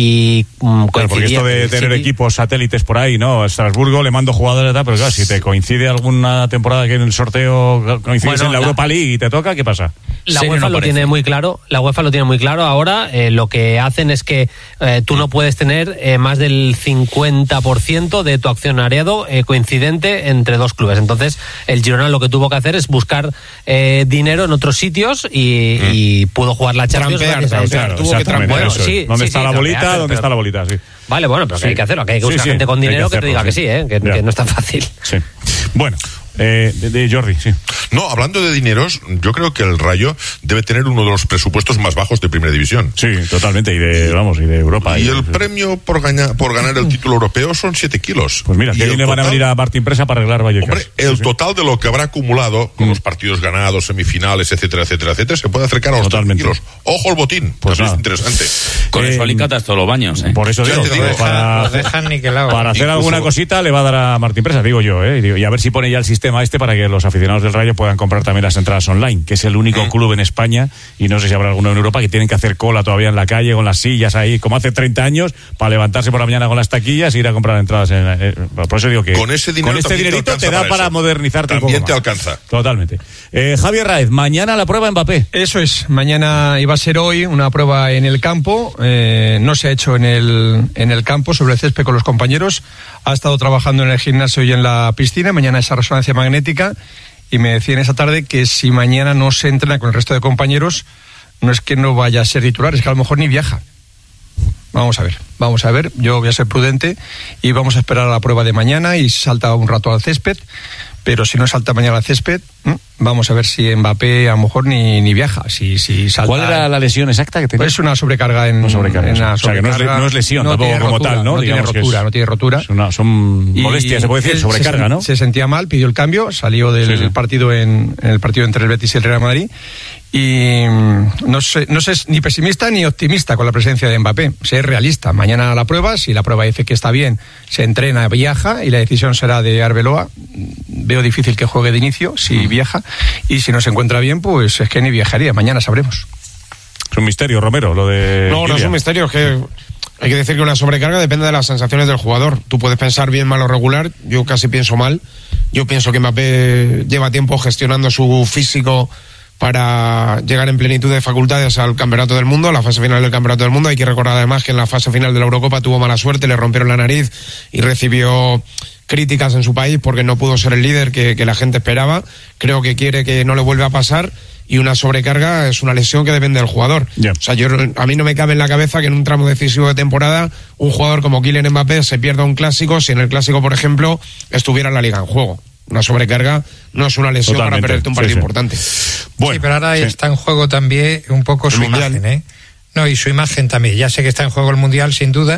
y mm, Claro, porque coincidía esto de con el tener City. equipos satélites por ahí, ¿no? Estrasburgo le mando jugadores y tal, pero claro, si te coincide alguna temporada que en el sorteo coincides Bueno, en la, la- Europa League y te toca, ¿qué pasa? La Serio UEFA no lo parece. tiene muy claro, la UEFA lo tiene muy claro. Ahora eh, lo que hacen es que eh, tú no puedes tener eh, más del cincuenta por ciento de tu accionariado eh, coincidente entre dos clubes. Entonces, el Girona lo que tuvo que hacer es buscar eh, dinero en otros sitios y, y pudo jugar la Champions. Trampear, gracias a eso. trampear, tuvo que Exactamente, trampear. eso es. sí, ¿Dónde sí, está sí, la bolita? trampear, ¿Dónde pero- está la bolita? Sí. Vale, bueno, pero que Sí. hay que hacerlo, que hay que Sí, buscar sí, gente con hay que dinero que te hacerlo, diga que sí. sí, ¿eh? que, Ya. que no es tan fácil. Sí. Bueno, eh, de, de Jordi, sí. No, hablando de dineros, yo creo que el Rayo debe tener uno de los presupuestos más bajos de Primera División. Sí, totalmente, y de, vamos, y de Europa. Y y- el premio por, gaña- por ganar el título europeo son siete kilos. Pues mira, Y que el viene van a total- venir a Martín Presa para arreglar Vallecas. Hombre, el total de lo que habrá acumulado con los partidos ganados, semifinales, etcétera, etcétera, etcétera, se puede acercar a los Totalmente. trece kilos. Ojo al botín, Pues también nada. es interesante. Con Eh, eso alicatas todos los baños, ¿eh? Por eso Ya digo, te digo, para, Los dejan niquelados. para hacer Incluso- alguna cosita le va a dar a Martín Presa, digo yo, ¿eh? Y, digo, y a ver si pone ya el sistema este para que los aficionados del Rayo puedan puedan comprar también las entradas online, que es el único club en España, y no sé si habrá alguno en Europa, que tienen que hacer cola todavía en la calle con las sillas ahí, como hace treinta años, para levantarse por la mañana con las taquillas e ir a comprar entradas. En, eh, por eso digo que con ese dinero con este dinerito te, te da para, para modernizarte también un poco te más. Alcanza. Totalmente. Eh, Javier Raez, mañana la prueba Mbappé. Eso es, mañana iba a ser hoy una prueba en el campo, eh, no se ha hecho en el, en el campo sobre el césped con los compañeros, ha estado trabajando en el gimnasio y en la piscina, mañana esa resonancia magnética, y me decían esa tarde que si mañana no se entrena con el resto de compañeros, no es que no vaya a ser titular, es que a lo mejor ni viaja. Vamos a ver, vamos a ver, yo voy a ser prudente y vamos a esperar a la prueba de mañana y salta un rato al césped, pero si no salta mañana al césped, vamos a ver si Mbappé a lo mejor ni, ni viaja. Si, si salta... ¿Cuál era la lesión exacta que tenía? Pues una sobrecarga en, no sobrecarga, en una o sea, que no es, no es lesión no tampoco como rotura, tal, ¿no? No tiene rotura, es, no tiene rotura. Una, son molestias, se puede decir, sobrecarga, se, ¿no? Se sentía mal, pidió el cambio, salió del sí, sí. partido en, en el partido entre el Betis y el Real Madrid. Y no sé, no sé ni pesimista ni optimista con la presencia de Mbappé. Sé realista. Mañana la prueba, si la prueba dice que está bien, se entrena, viaja y la decisión será de Arbeloa. Veo difícil que juegue de inicio si mm. viaja, y si no se encuentra bien, pues es que ni viajaría. Mañana sabremos. Es un misterio, Romero, lo de... No, no es un misterio, es que hay que decir que una sobrecarga depende de las sensaciones del jugador. Tú puedes pensar bien, mal o regular, yo casi pienso mal. Yo pienso que Mbappé lleva tiempo gestionando su físico para llegar en plenitud de facultades al Campeonato del Mundo, a la fase final del Campeonato del Mundo. Hay que recordar además que en la fase final de la Eurocopa tuvo mala suerte, le rompieron la nariz y recibió críticas en su país porque no pudo ser el líder que, que la gente esperaba. Creo que quiere que no le vuelva a pasar, y una sobrecarga es una lesión que depende del jugador. Yeah. O sea, yo, a mí no me cabe en la cabeza que en un tramo decisivo de temporada un jugador como Kylian Mbappé se pierda un clásico si en el clásico, por ejemplo, estuviera la Liga en juego. Una sobrecarga no es una lesión Totalmente. Para perderte un partido sí, sí. importante. Bueno, sí, pero ahora sí. está en juego también un poco el su mundial. imagen, ¿eh? No, y su imagen también. Ya sé que está en juego el Mundial, sin duda,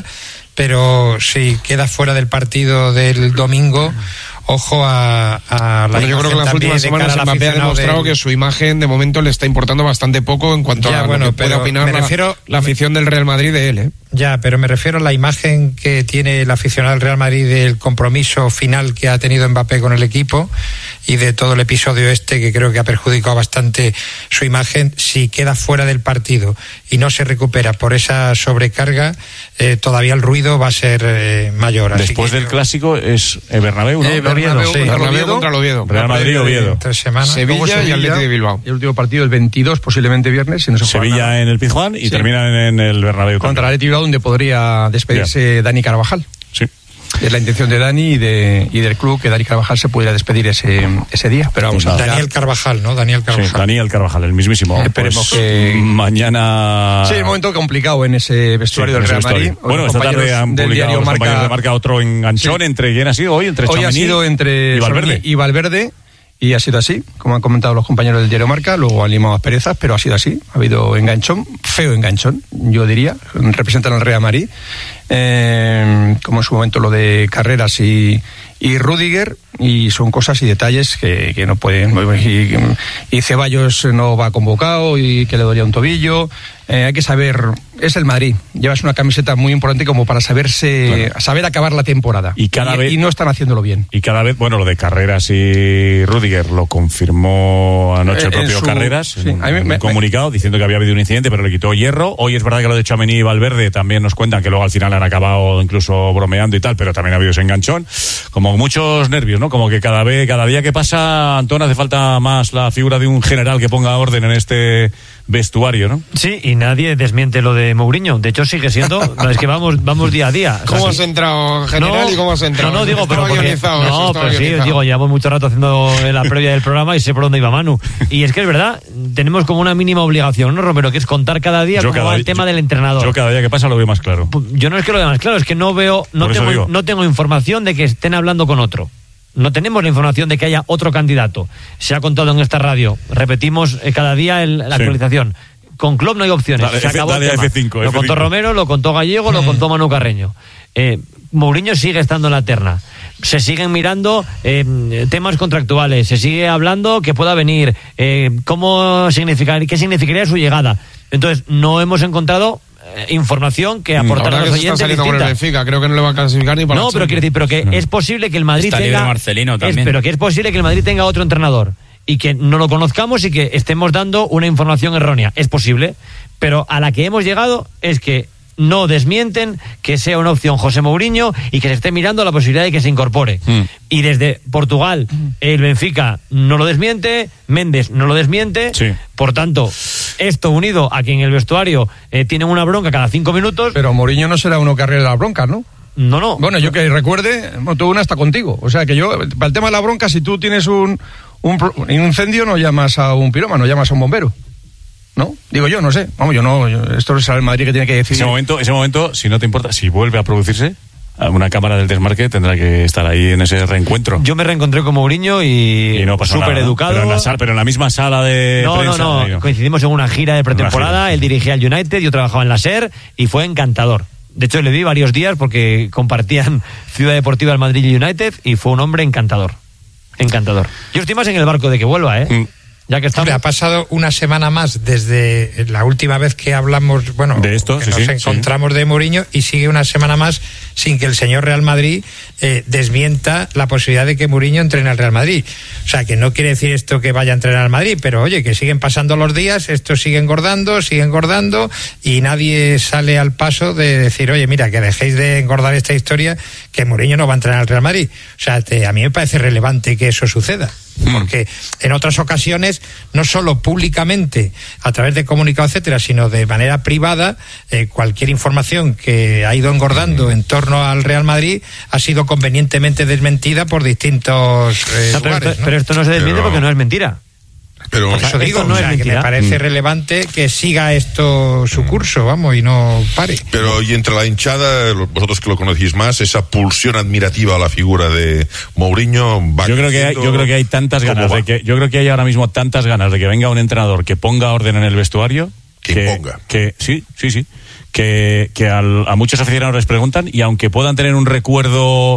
pero si queda fuera del partido del domingo, ojo a, a la bueno, yo creo que en las últimas semanas Mbappé ha demostrado del... que su imagen de momento le está importando bastante poco en cuanto ya, a bueno, lo que puede opinar la, refiero, la afición del Real Madrid de él, ¿eh? Ya, pero me refiero a la imagen que tiene el aficionado del Real Madrid del compromiso final que ha tenido Mbappé con el equipo y de todo el episodio este que creo que ha perjudicado bastante su imagen. Si queda fuera del partido y no se recupera por esa sobrecarga, eh, todavía el ruido va a ser eh, mayor. Después Así del que, clásico es eh, Bernabéu, ¿no? Eh, Bernabéu, sí. Bernabéu contra el Oviedo. Real Madrid, Oviedo. Tres semanas. Sevilla, Sevilla y Atlético de Bilbao. Y el último partido el veintidós, posiblemente viernes. Si no se Sevilla en el Pizjuán y sí. termina en, en el Bernabéu. Contra el Atlético de Bilbao, donde podría despedirse yeah. Dani Carvajal. Sí. Es la intención de Dani y, de, y del club que Dani Carvajal se pudiera despedir ese, ese día. Pero vamos a Daniel Carvajal, ¿no? Daniel Carvajal. Sí, Daniel Carvajal, el mismísimo. Esperemos pues, que mañana. Sí, un momento complicado en ese vestuario sí, del Real Madrid. Bueno, esta tarde han publicado los compañeros de Marca otro enganchón. Sí. ¿Entre quién ha sido hoy? Entre Hoy Tchouaméni ha sido entre y Valverde. Y Valverde. Y ha sido así, como han comentado los compañeros del diario Marca, luego han limado asperezas, pero ha sido así. Ha habido enganchón, feo enganchón, yo diría, representan al Real Madrid, eh, como en su momento lo de Carreras y, y Rüdiger, y son cosas y detalles que, que no pueden. Y, y Ceballos no va convocado y que le dolía un tobillo. Eh, hay que saber, es el Madrid, llevas una camiseta muy importante como para saberse, claro. saber acabar la temporada. Y cada y, vez y no están haciéndolo bien. Y cada vez, bueno, lo de Carreras y Rüdiger lo confirmó anoche eh, el propio su, sí, Carreras en, a mí en me, un comunicado me, diciendo que había habido un incidente, pero le quitó hierro. Hoy es verdad que lo de Tchouaméni y Valverde también nos cuentan que luego al final han acabado incluso bromeando y tal, pero también ha habido ese enganchón. Como muchos nervios, ¿no? Como que cada vez, cada día que pasa, Antón, hace falta más la figura de un general que ponga orden en este vestuario, ¿no? Sí, y nadie desmiente lo de Mourinho. De hecho, sigue siendo. Es que vamos, vamos día a día. ¿Cómo o sea, has sí. entrado, general, no, y cómo has entrado? No, no, digo, pero porque, guionizado, no, pero sí, digo, llevamos mucho rato haciendo la previa del programa y sé por dónde iba Manu. Y es que es verdad, tenemos como una mínima obligación, ¿no, Romero? Que es contar cada día yo cómo cada, va el tema yo, del entrenador. Yo cada día que pasa lo veo más claro. Yo no es que lo vea más claro, es que no veo, no tengo, no tengo información de que estén hablando con otro. No tenemos la información de que haya otro candidato. Se ha contado en esta radio. Repetimos eh, cada día el, la sí. actualización. Con Klopp no hay opciones. Dale, se acabó dale el tema. F cinco, lo F cinco. contó Romero, lo contó Gallego, mm. lo contó Manu Carreño. Eh, Mourinho sigue estando en la terna. Se siguen mirando eh, temas contractuales. Se sigue hablando que pueda venir. Eh, cómo significar, qué significaría su llegada. Entonces, no hemos encontrado información que aportar Ahora a los que oyentes está saliendo con el Benfica, creo que no le va a clasificar ni para no, pero quiero decir, pero que no. es posible que el Madrid está tenga Marcelino también. Es, pero que es posible que el Madrid tenga otro entrenador y que no lo conozcamos y que estemos dando una información errónea. Es posible, pero a la que hemos llegado es que no desmienten que sea una opción José Mourinho y que se esté mirando la posibilidad de que se incorpore. Mm. Y desde Portugal, el Benfica no lo desmiente, Méndez no lo desmiente. Sí. Por tanto, esto unido a que en el vestuario eh, tienen una bronca cada cinco minutos. Pero Mourinho no será uno que arregle las broncas, ¿no? No, no. Bueno, yo que recuerde, bueno, tuve una hasta contigo. O sea, que yo, para el tema de la bronca, si tú tienes un, un, un incendio, no llamas a un pirómano, llamas a un bombero. ¿No? Digo yo, no sé. Vamos, yo no. Yo, esto es el Madrid que tiene que decir. Ese momento, ese momento, si no te importa, si vuelve a producirse, una cámara del desmarque tendrá que estar ahí en ese reencuentro. Yo me reencontré con Mourinho y, y no pasó súper educado. Pero en, la sala, pero en la misma sala de no, prensa. No, no, no. Coincidimos en una gira de pretemporada. Él dirigía el United, yo trabajaba en la SER y fue encantador. De hecho, le vi varios días porque compartían Ciudad Deportiva el Madrid y United y fue un hombre encantador. Encantador. Yo estoy más en el barco de que vuelva, ¿eh? Mm. Ya que estamos. Ha pasado una semana más desde la última vez que hablamos, bueno, de esto, que sí, nos sí, encontramos sí. de Mourinho, y sigue una semana más sin que el señor Real Madrid eh, desmienta la posibilidad de que Mourinho entrene al Real Madrid. O sea, que no quiere decir esto que vaya a entrenar al Madrid, pero oye, que siguen pasando los días, esto sigue engordando, sigue engordando, y nadie sale al paso de decir, oye, mira, que dejéis de engordar esta historia, que Mourinho no va a entrenar al Real Madrid. O sea, te, a mí me parece relevante que eso suceda. Porque en otras ocasiones, no solo públicamente, a través de comunicado, etcétera, sino de manera privada, eh, cualquier información que ha ido engordando en torno al Real Madrid ha sido convenientemente desmentida por distintos eh, no, lugares. Pero esto, ¿no? pero esto no se desmiente pero... porque no es mentira. Pero Por eso digo, no o sea, es que me parece relevante que siga esto su curso, vamos, y no pare. Pero y entre la hinchada, vosotros que lo conocéis más, esa pulsión admirativa a la figura de Mourinho va yo creo que hay, yo creo que hay tantas ganas de que yo creo que hay ahora mismo tantas ganas de que venga un entrenador que ponga orden en el vestuario, que, que ponga. Que sí, sí, sí. Que, que al, a muchos aficionados les preguntan, y aunque puedan tener un recuerdo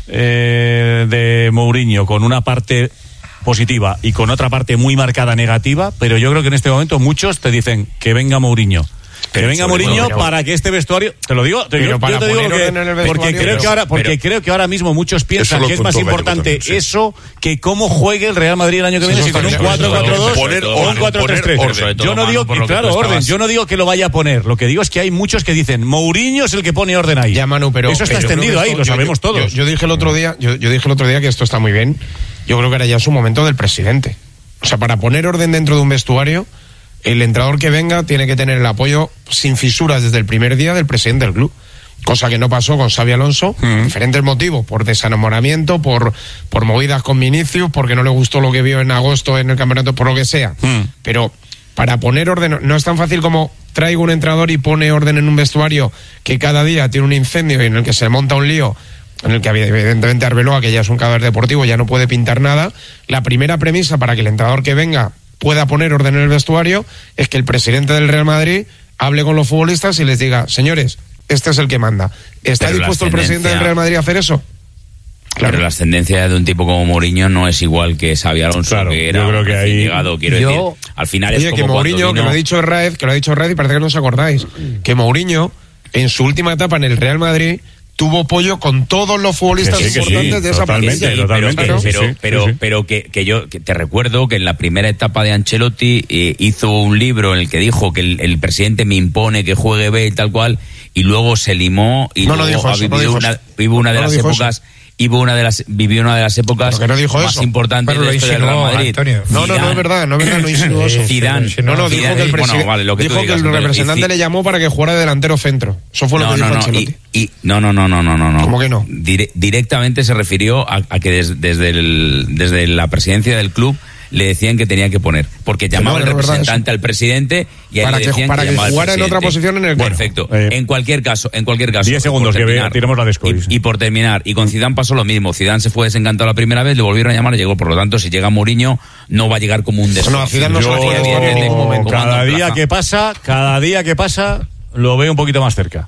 eh, de Mourinho con una parte positiva y con otra parte muy marcada negativa, pero yo creo que en este momento muchos te dicen que venga Mourinho. Que venga Mourinho para que este vestuario, te lo digo, te, yo, yo te digo que, porque creo que ahora, porque pero, creo que ahora mismo muchos piensan que es más importante también, sí. eso que cómo juegue el Real Madrid el año que viene, si con un cuatro cuatro dos o un cuatro tres tres. Yo no digo, y claro, orden, yo no digo que lo vaya a poner, lo que digo es que hay muchos que dicen Mourinho es el que pone orden ahí. Ya, Manu, pero eso está pero extendido ahí, esto, lo yo, sabemos yo, todos. Yo, yo dije el otro día, yo, yo dije el otro día que esto está muy bien. Yo creo que ahora ya es un momento del presidente. O sea, para poner orden dentro de un vestuario, el entrenador que venga tiene que tener el apoyo sin fisuras desde el primer día del presidente del club. Cosa que no pasó con Xabi Alonso, mm. diferentes motivos, por desenamoramiento, por, por movidas con Vinicius, porque no le gustó lo que vio en agosto en el campeonato, por lo que sea. Mm. Pero para poner orden, no es tan fácil como traigo un entrenador y pone orden en un vestuario que cada día tiene un incendio y en el que se monta un lío, en el que evidentemente Arbeloa, que ya es un cadáver deportivo, ya no puede pintar nada. La primera premisa para que el entrenador que venga pueda poner orden en el vestuario es que el presidente del Real Madrid hable con los futbolistas y les diga, señores, este es el que manda. ¿Está Pero dispuesto el presidente del Real Madrid a hacer eso? Claro. Pero la ascendencia de un tipo como Mourinho no es igual que Xabi Alonso, claro, que era yo creo que ahí... llegado, quiero yo... decir, al final Oye, es que como Mourinho, vino... que lo ha dicho Raed, que lo ha dicho Raed y parece que no os acordáis, que Mourinho, en su última etapa en el Real Madrid, tuvo pollo con todos los futbolistas que sí, que importantes sí, de esa plantilla. Sí, totalmente, pero, pero, sí, sí, pero, sí, sí. pero que, que yo que te recuerdo que en la primera etapa de Ancelotti eh, hizo un libro en el que dijo que el, el presidente me impone que juegue B y tal cual, y luego se limó y no, luego no dijo ha eso, vivido no dijo una, eso. vivió una de no las épocas eso. Vivió una de las vivió una de las épocas no dijo más eso. importantes Pero de esto del Real Madrid. Antonio. No, no, no es verdad, no es verdad, no insinuó eso. Zidane, no, no, dijo que el presidente, bueno, vale, lo que dijo tú digas, que el representante le llamó para que jugara de delantero centro. Eso fue lo no, que no, dijo no, Ancelotti. Y, y, no, no, no, no, no, no, no. ¿Cómo que no? Dire, directamente se refirió a, a que des, desde el, desde la presidencia del club le decían que tenía que poner, porque llamaba no, al no, representante al presidente y a él para le que, decían para que, que llamaba jugara en otra posición en el bueno, perfecto. Eh, en cualquier caso, en cualquier caso. diez segundos que terminar, tiremos la disco. Y, y por terminar, y con Zidane pasó lo mismo. Zidane se fue desencantado la primera vez, le volvieron a llamar y llegó. Por lo tanto, si llega Mourinho, no va a llegar como un desconocido. No, Zidane no se fue en ningún momento. Cada día que pasa, cada día que pasa, lo veo un poquito más cerca.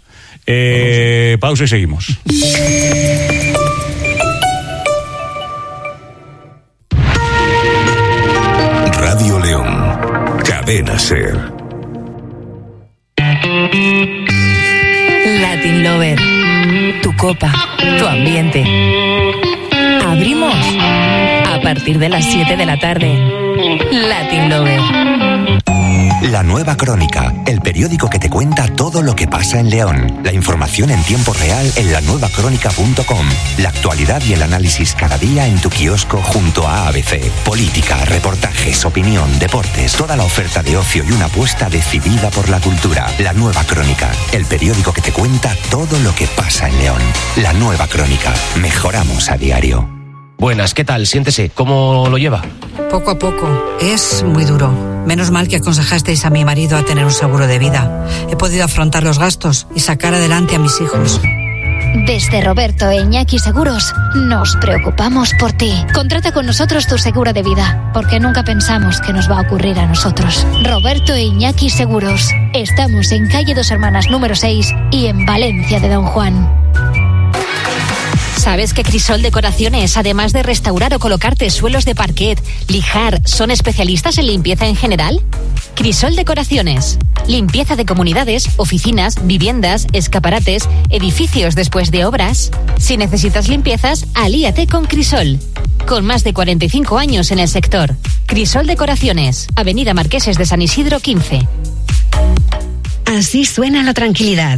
Eh, pausa y seguimos. Radio León, Cadena Ser. Latin Lover, tu copa, tu ambiente. Abrimos a partir de las siete de la tarde. Latin Lover. La Nueva Crónica, el periódico que te cuenta todo lo que pasa en León. La información en tiempo real en la nueva crónica punto com. La actualidad y el análisis cada día en tu kiosco junto a A B C. Política, reportajes, opinión, deportes, toda la oferta de ocio y una apuesta decidida por la cultura. La Nueva Crónica, el periódico que te cuenta todo lo que pasa en León. La Nueva Crónica, mejoramos a diario. Buenas, ¿qué tal? Siéntese, ¿cómo lo lleva? Poco a poco. Es muy duro. Menos mal que aconsejasteis a mi marido a tener un seguro de vida. He podido afrontar los gastos y sacar adelante a mis hijos. Desde Roberto e Iñaki Seguros nos preocupamos por ti. Contrata con nosotros tu seguro de vida, porque nunca pensamos que nos va a ocurrir a nosotros. Roberto e Iñaki Seguros. Estamos en calle Dos Hermanas número seis y en Valencia de Don Juan. ¿Sabes que Crisol Decoraciones, además de restaurar o colocarte suelos de parquet, lijar, son especialistas en limpieza en general? Crisol Decoraciones. Limpieza de comunidades, oficinas, viviendas, escaparates, edificios después de obras. Si necesitas limpiezas, alíate con Crisol. Con más de cuarenta y cinco años en el sector. Crisol Decoraciones. Avenida Marqueses de San Isidro quince. Así suena la tranquilidad.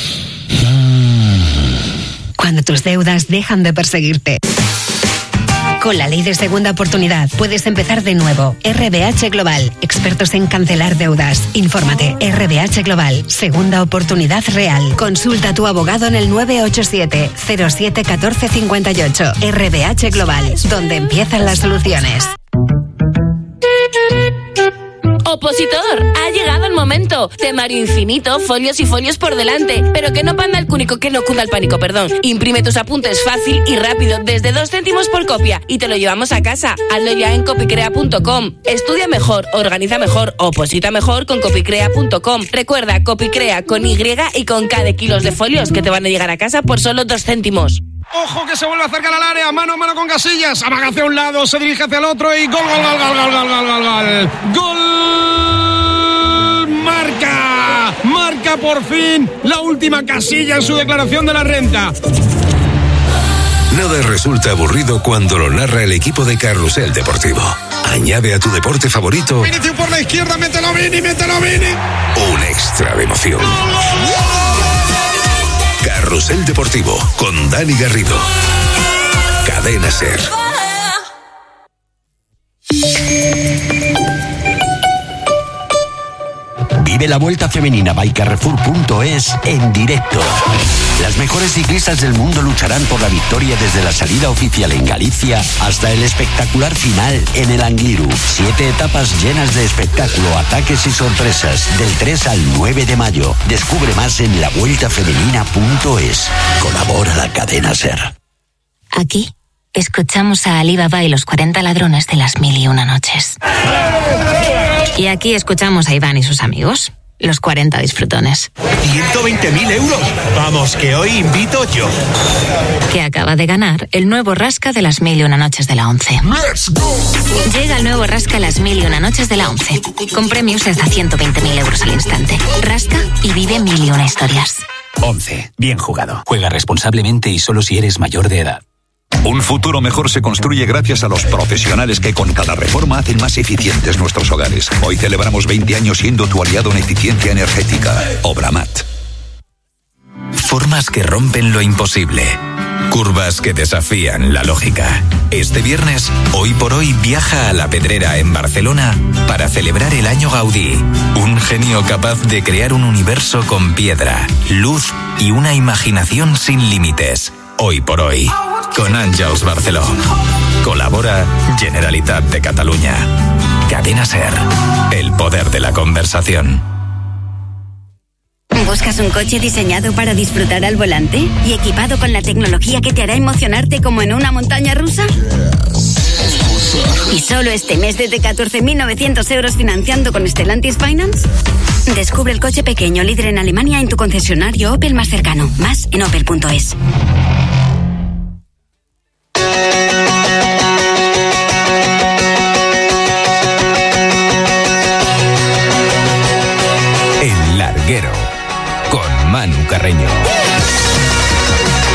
Cuando tus deudas dejan de perseguirte. Con la ley de segunda oportunidad puedes empezar de nuevo. R B H Global, expertos en cancelar deudas. Infórmate. R B H Global, segunda oportunidad real. Consulta a tu abogado en el nueve ocho siete, cero siete uno cuatro cinco ocho. R B H Global, donde empiezan las soluciones. Opositor, ha llegado el momento. Temario infinito, folios y folios por delante. Pero que no panda el cúnico, que no cunda el pánico, perdón. Imprime tus apuntes fácil y rápido, desde dos céntimos por copia. Y te lo llevamos a casa. Hazlo ya en copicrea punto com. Estudia mejor, organiza mejor, oposita mejor con copicrea punto com. Recuerda, Copicrea con Y y con K de kilos de folios que te van a llegar a casa por solo dos céntimos. Ojo que se vuelve a acercar al área, mano a mano con Casillas, amaga hacia un lado, se dirige hacia el otro y gol, gol, gol, gol, gol, gol, gol, gol, gol, gol, marca, marca por fin la última Casilla en su declaración de la renta. Nada resulta aburrido cuando lo narra el equipo de Carrusel Deportivo. Añade a tu deporte favorito Vinicius por la izquierda, mételo Vini, mételo Vini. un extra de emoción. Carrusel Deportivo con Dani Garrido. Cadena SER. Vive la Vuelta Femenina by Carrefour punto es en directo. Las mejores ciclistas del mundo lucharán por la victoria desde la salida oficial en Galicia hasta el espectacular final en el Angliru. Siete etapas llenas de espectáculo, ataques y sorpresas del tres al nueve de mayo. Descubre más en la vuelta femenina punto es. Colabora la cadena SER. Aquí escuchamos a Alibaba y los cuarenta ladrones de las mil y una noches. Y aquí escuchamos a Iván y sus amigos, los cuarenta disfrutones. ciento veinte mil euros. Vamos, que hoy invito yo. Que acaba de ganar el nuevo Rasca de las mil y una noches de la once. Let's go. Llega el nuevo Rasca las mil y una noches de la once. Con premios de hasta ciento veinte mil euros al instante. Rasca y vive mil y una historias. once. Bien jugado. Juega responsablemente y solo si eres mayor de edad. Un futuro mejor se construye gracias a los profesionales que con cada reforma hacen más eficientes nuestros hogares. Hoy celebramos veinte años siendo tu aliado en eficiencia energética. Obramat. Formas que rompen lo imposible. Curvas que desafían la lógica. Este viernes, Hoy por Hoy viaja a La Pedrera en Barcelona para celebrar el año Gaudí. Un genio capaz de crear un universo con piedra, luz y una imaginación sin límites. Hoy por Hoy, con Àngels Barceló. Colabora Generalitat de Cataluña. Cadena SER, el poder de la conversación. ¿Buscas un coche diseñado para disfrutar al volante y equipado con la tecnología que te hará emocionarte como en una montaña rusa? ¿Y solo este mes desde catorce mil novecientos euros financiando con Stellantis Finance? Descubre el coche pequeño líder en Alemania en tu concesionario Opel más cercano. Más en opel punto es. El Larguero, con Manu Carreño. La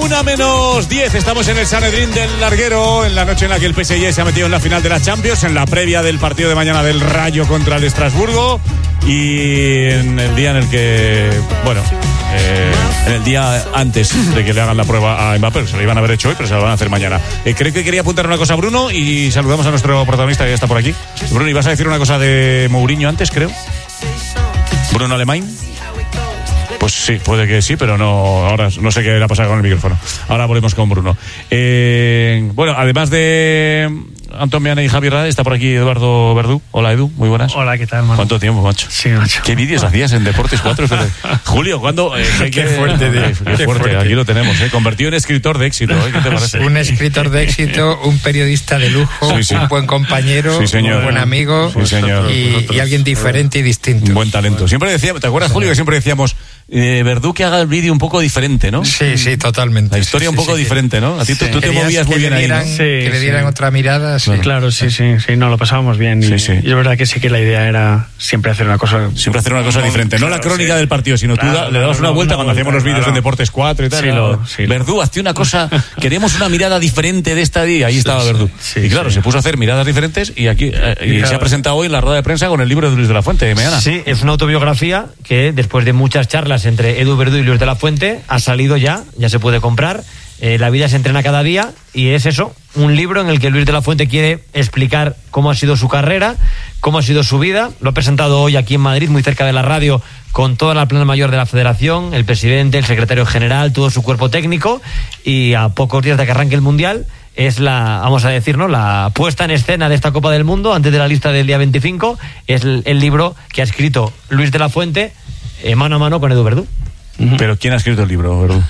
una menos diez, estamos en el Sanedrín del Larguero, en la noche en la que el P S G se ha metido en la final de la Champions, en la previa del partido de mañana del Rayo contra el Estrasburgo, y en el día en el que, bueno, eh, en el día antes de que le hagan la prueba a Mbappé, se lo iban a haber hecho hoy, pero se lo van a hacer mañana. Eh, creo que quería apuntar una cosa a Bruno y saludamos a nuestro protagonista que ya está por aquí. Bruno, ¿ibas a decir una cosa de Mourinho antes, creo? Bruno Alemán. Pues sí, puede que sí, pero no, ahora no sé qué le ha pasado con el micrófono. Ahora volvemos con Bruno. Eh, bueno, además de Antón Meana y Javier Rade, está por aquí Eduardo Verdú. Hola, Edu, muy buenas. Hola, ¿qué tal, hermano? ¿Cuánto tiempo, macho? Sí, macho. ¿Qué vídeos hacías en Deportes cuatro? Julio, ¿cuándo? Eh, qué, qué fuerte, de, qué, qué fuerte, fuerte. Aquí lo tenemos, ¿eh? Convertido en escritor de éxito, ¿eh? ¿Qué te parece? Un escritor de éxito, un periodista de lujo, sí, sí. un buen compañero, sí, señor. un buen amigo sí, señor. Y, y alguien diferente y distinto. Un buen talento. Siempre decíamos, ¿te acuerdas, Julio, que siempre decíamos eh, Verdú que haga el vídeo un poco diferente, ¿no? Sí, sí, totalmente. La historia sí, un poco sí, diferente, ¿no? A ti sí. tú te movías muy bien dieran, ahí, ¿no? Sí, que le dieran sí. otra mirada. Sí. Claro, claro sí, sí, sí, no, lo pasábamos bien. Y, sí, sí. y es verdad que sí que la idea era siempre hacer una cosa... Siempre hacer una cosa no, diferente. No claro, la crónica sí. del partido, sino claro, tú da, le dabas una vuelta una cuando hacíamos los vídeos claro. en Deportes cuatro y tal. Sí, lo, sí, Verdú, hazte una cosa, queremos una mirada diferente de esta día. Ahí estaba sí, Verdú. Sí, y claro, sí. se puso a hacer miradas diferentes y aquí eh, y, y claro. se ha presentado hoy en la rueda de prensa con el libro de Luis de la Fuente, Meana. Sí, es una autobiografía que después de muchas charlas entre Edu Verdú y Luis de la Fuente ha salido ya, ya se puede comprar. Eh, la vida se entrena cada día y es eso, un libro en el que Luis de la Fuente quiere explicar cómo ha sido su carrera, cómo ha sido su vida. Lo ha presentado hoy aquí en Madrid, muy cerca de la radio, con toda la plana mayor de la federación, el presidente, el secretario general, todo su cuerpo técnico, y a pocos días de que arranque el Mundial es la, vamos a decir, ¿no?, la puesta en escena de esta Copa del Mundo antes de la lista del día veinticinco. Es el, el libro que ha escrito Luis de la Fuente eh, mano a mano con Edu Verdú. Pero ¿quién ha escrito el libro, Verdú?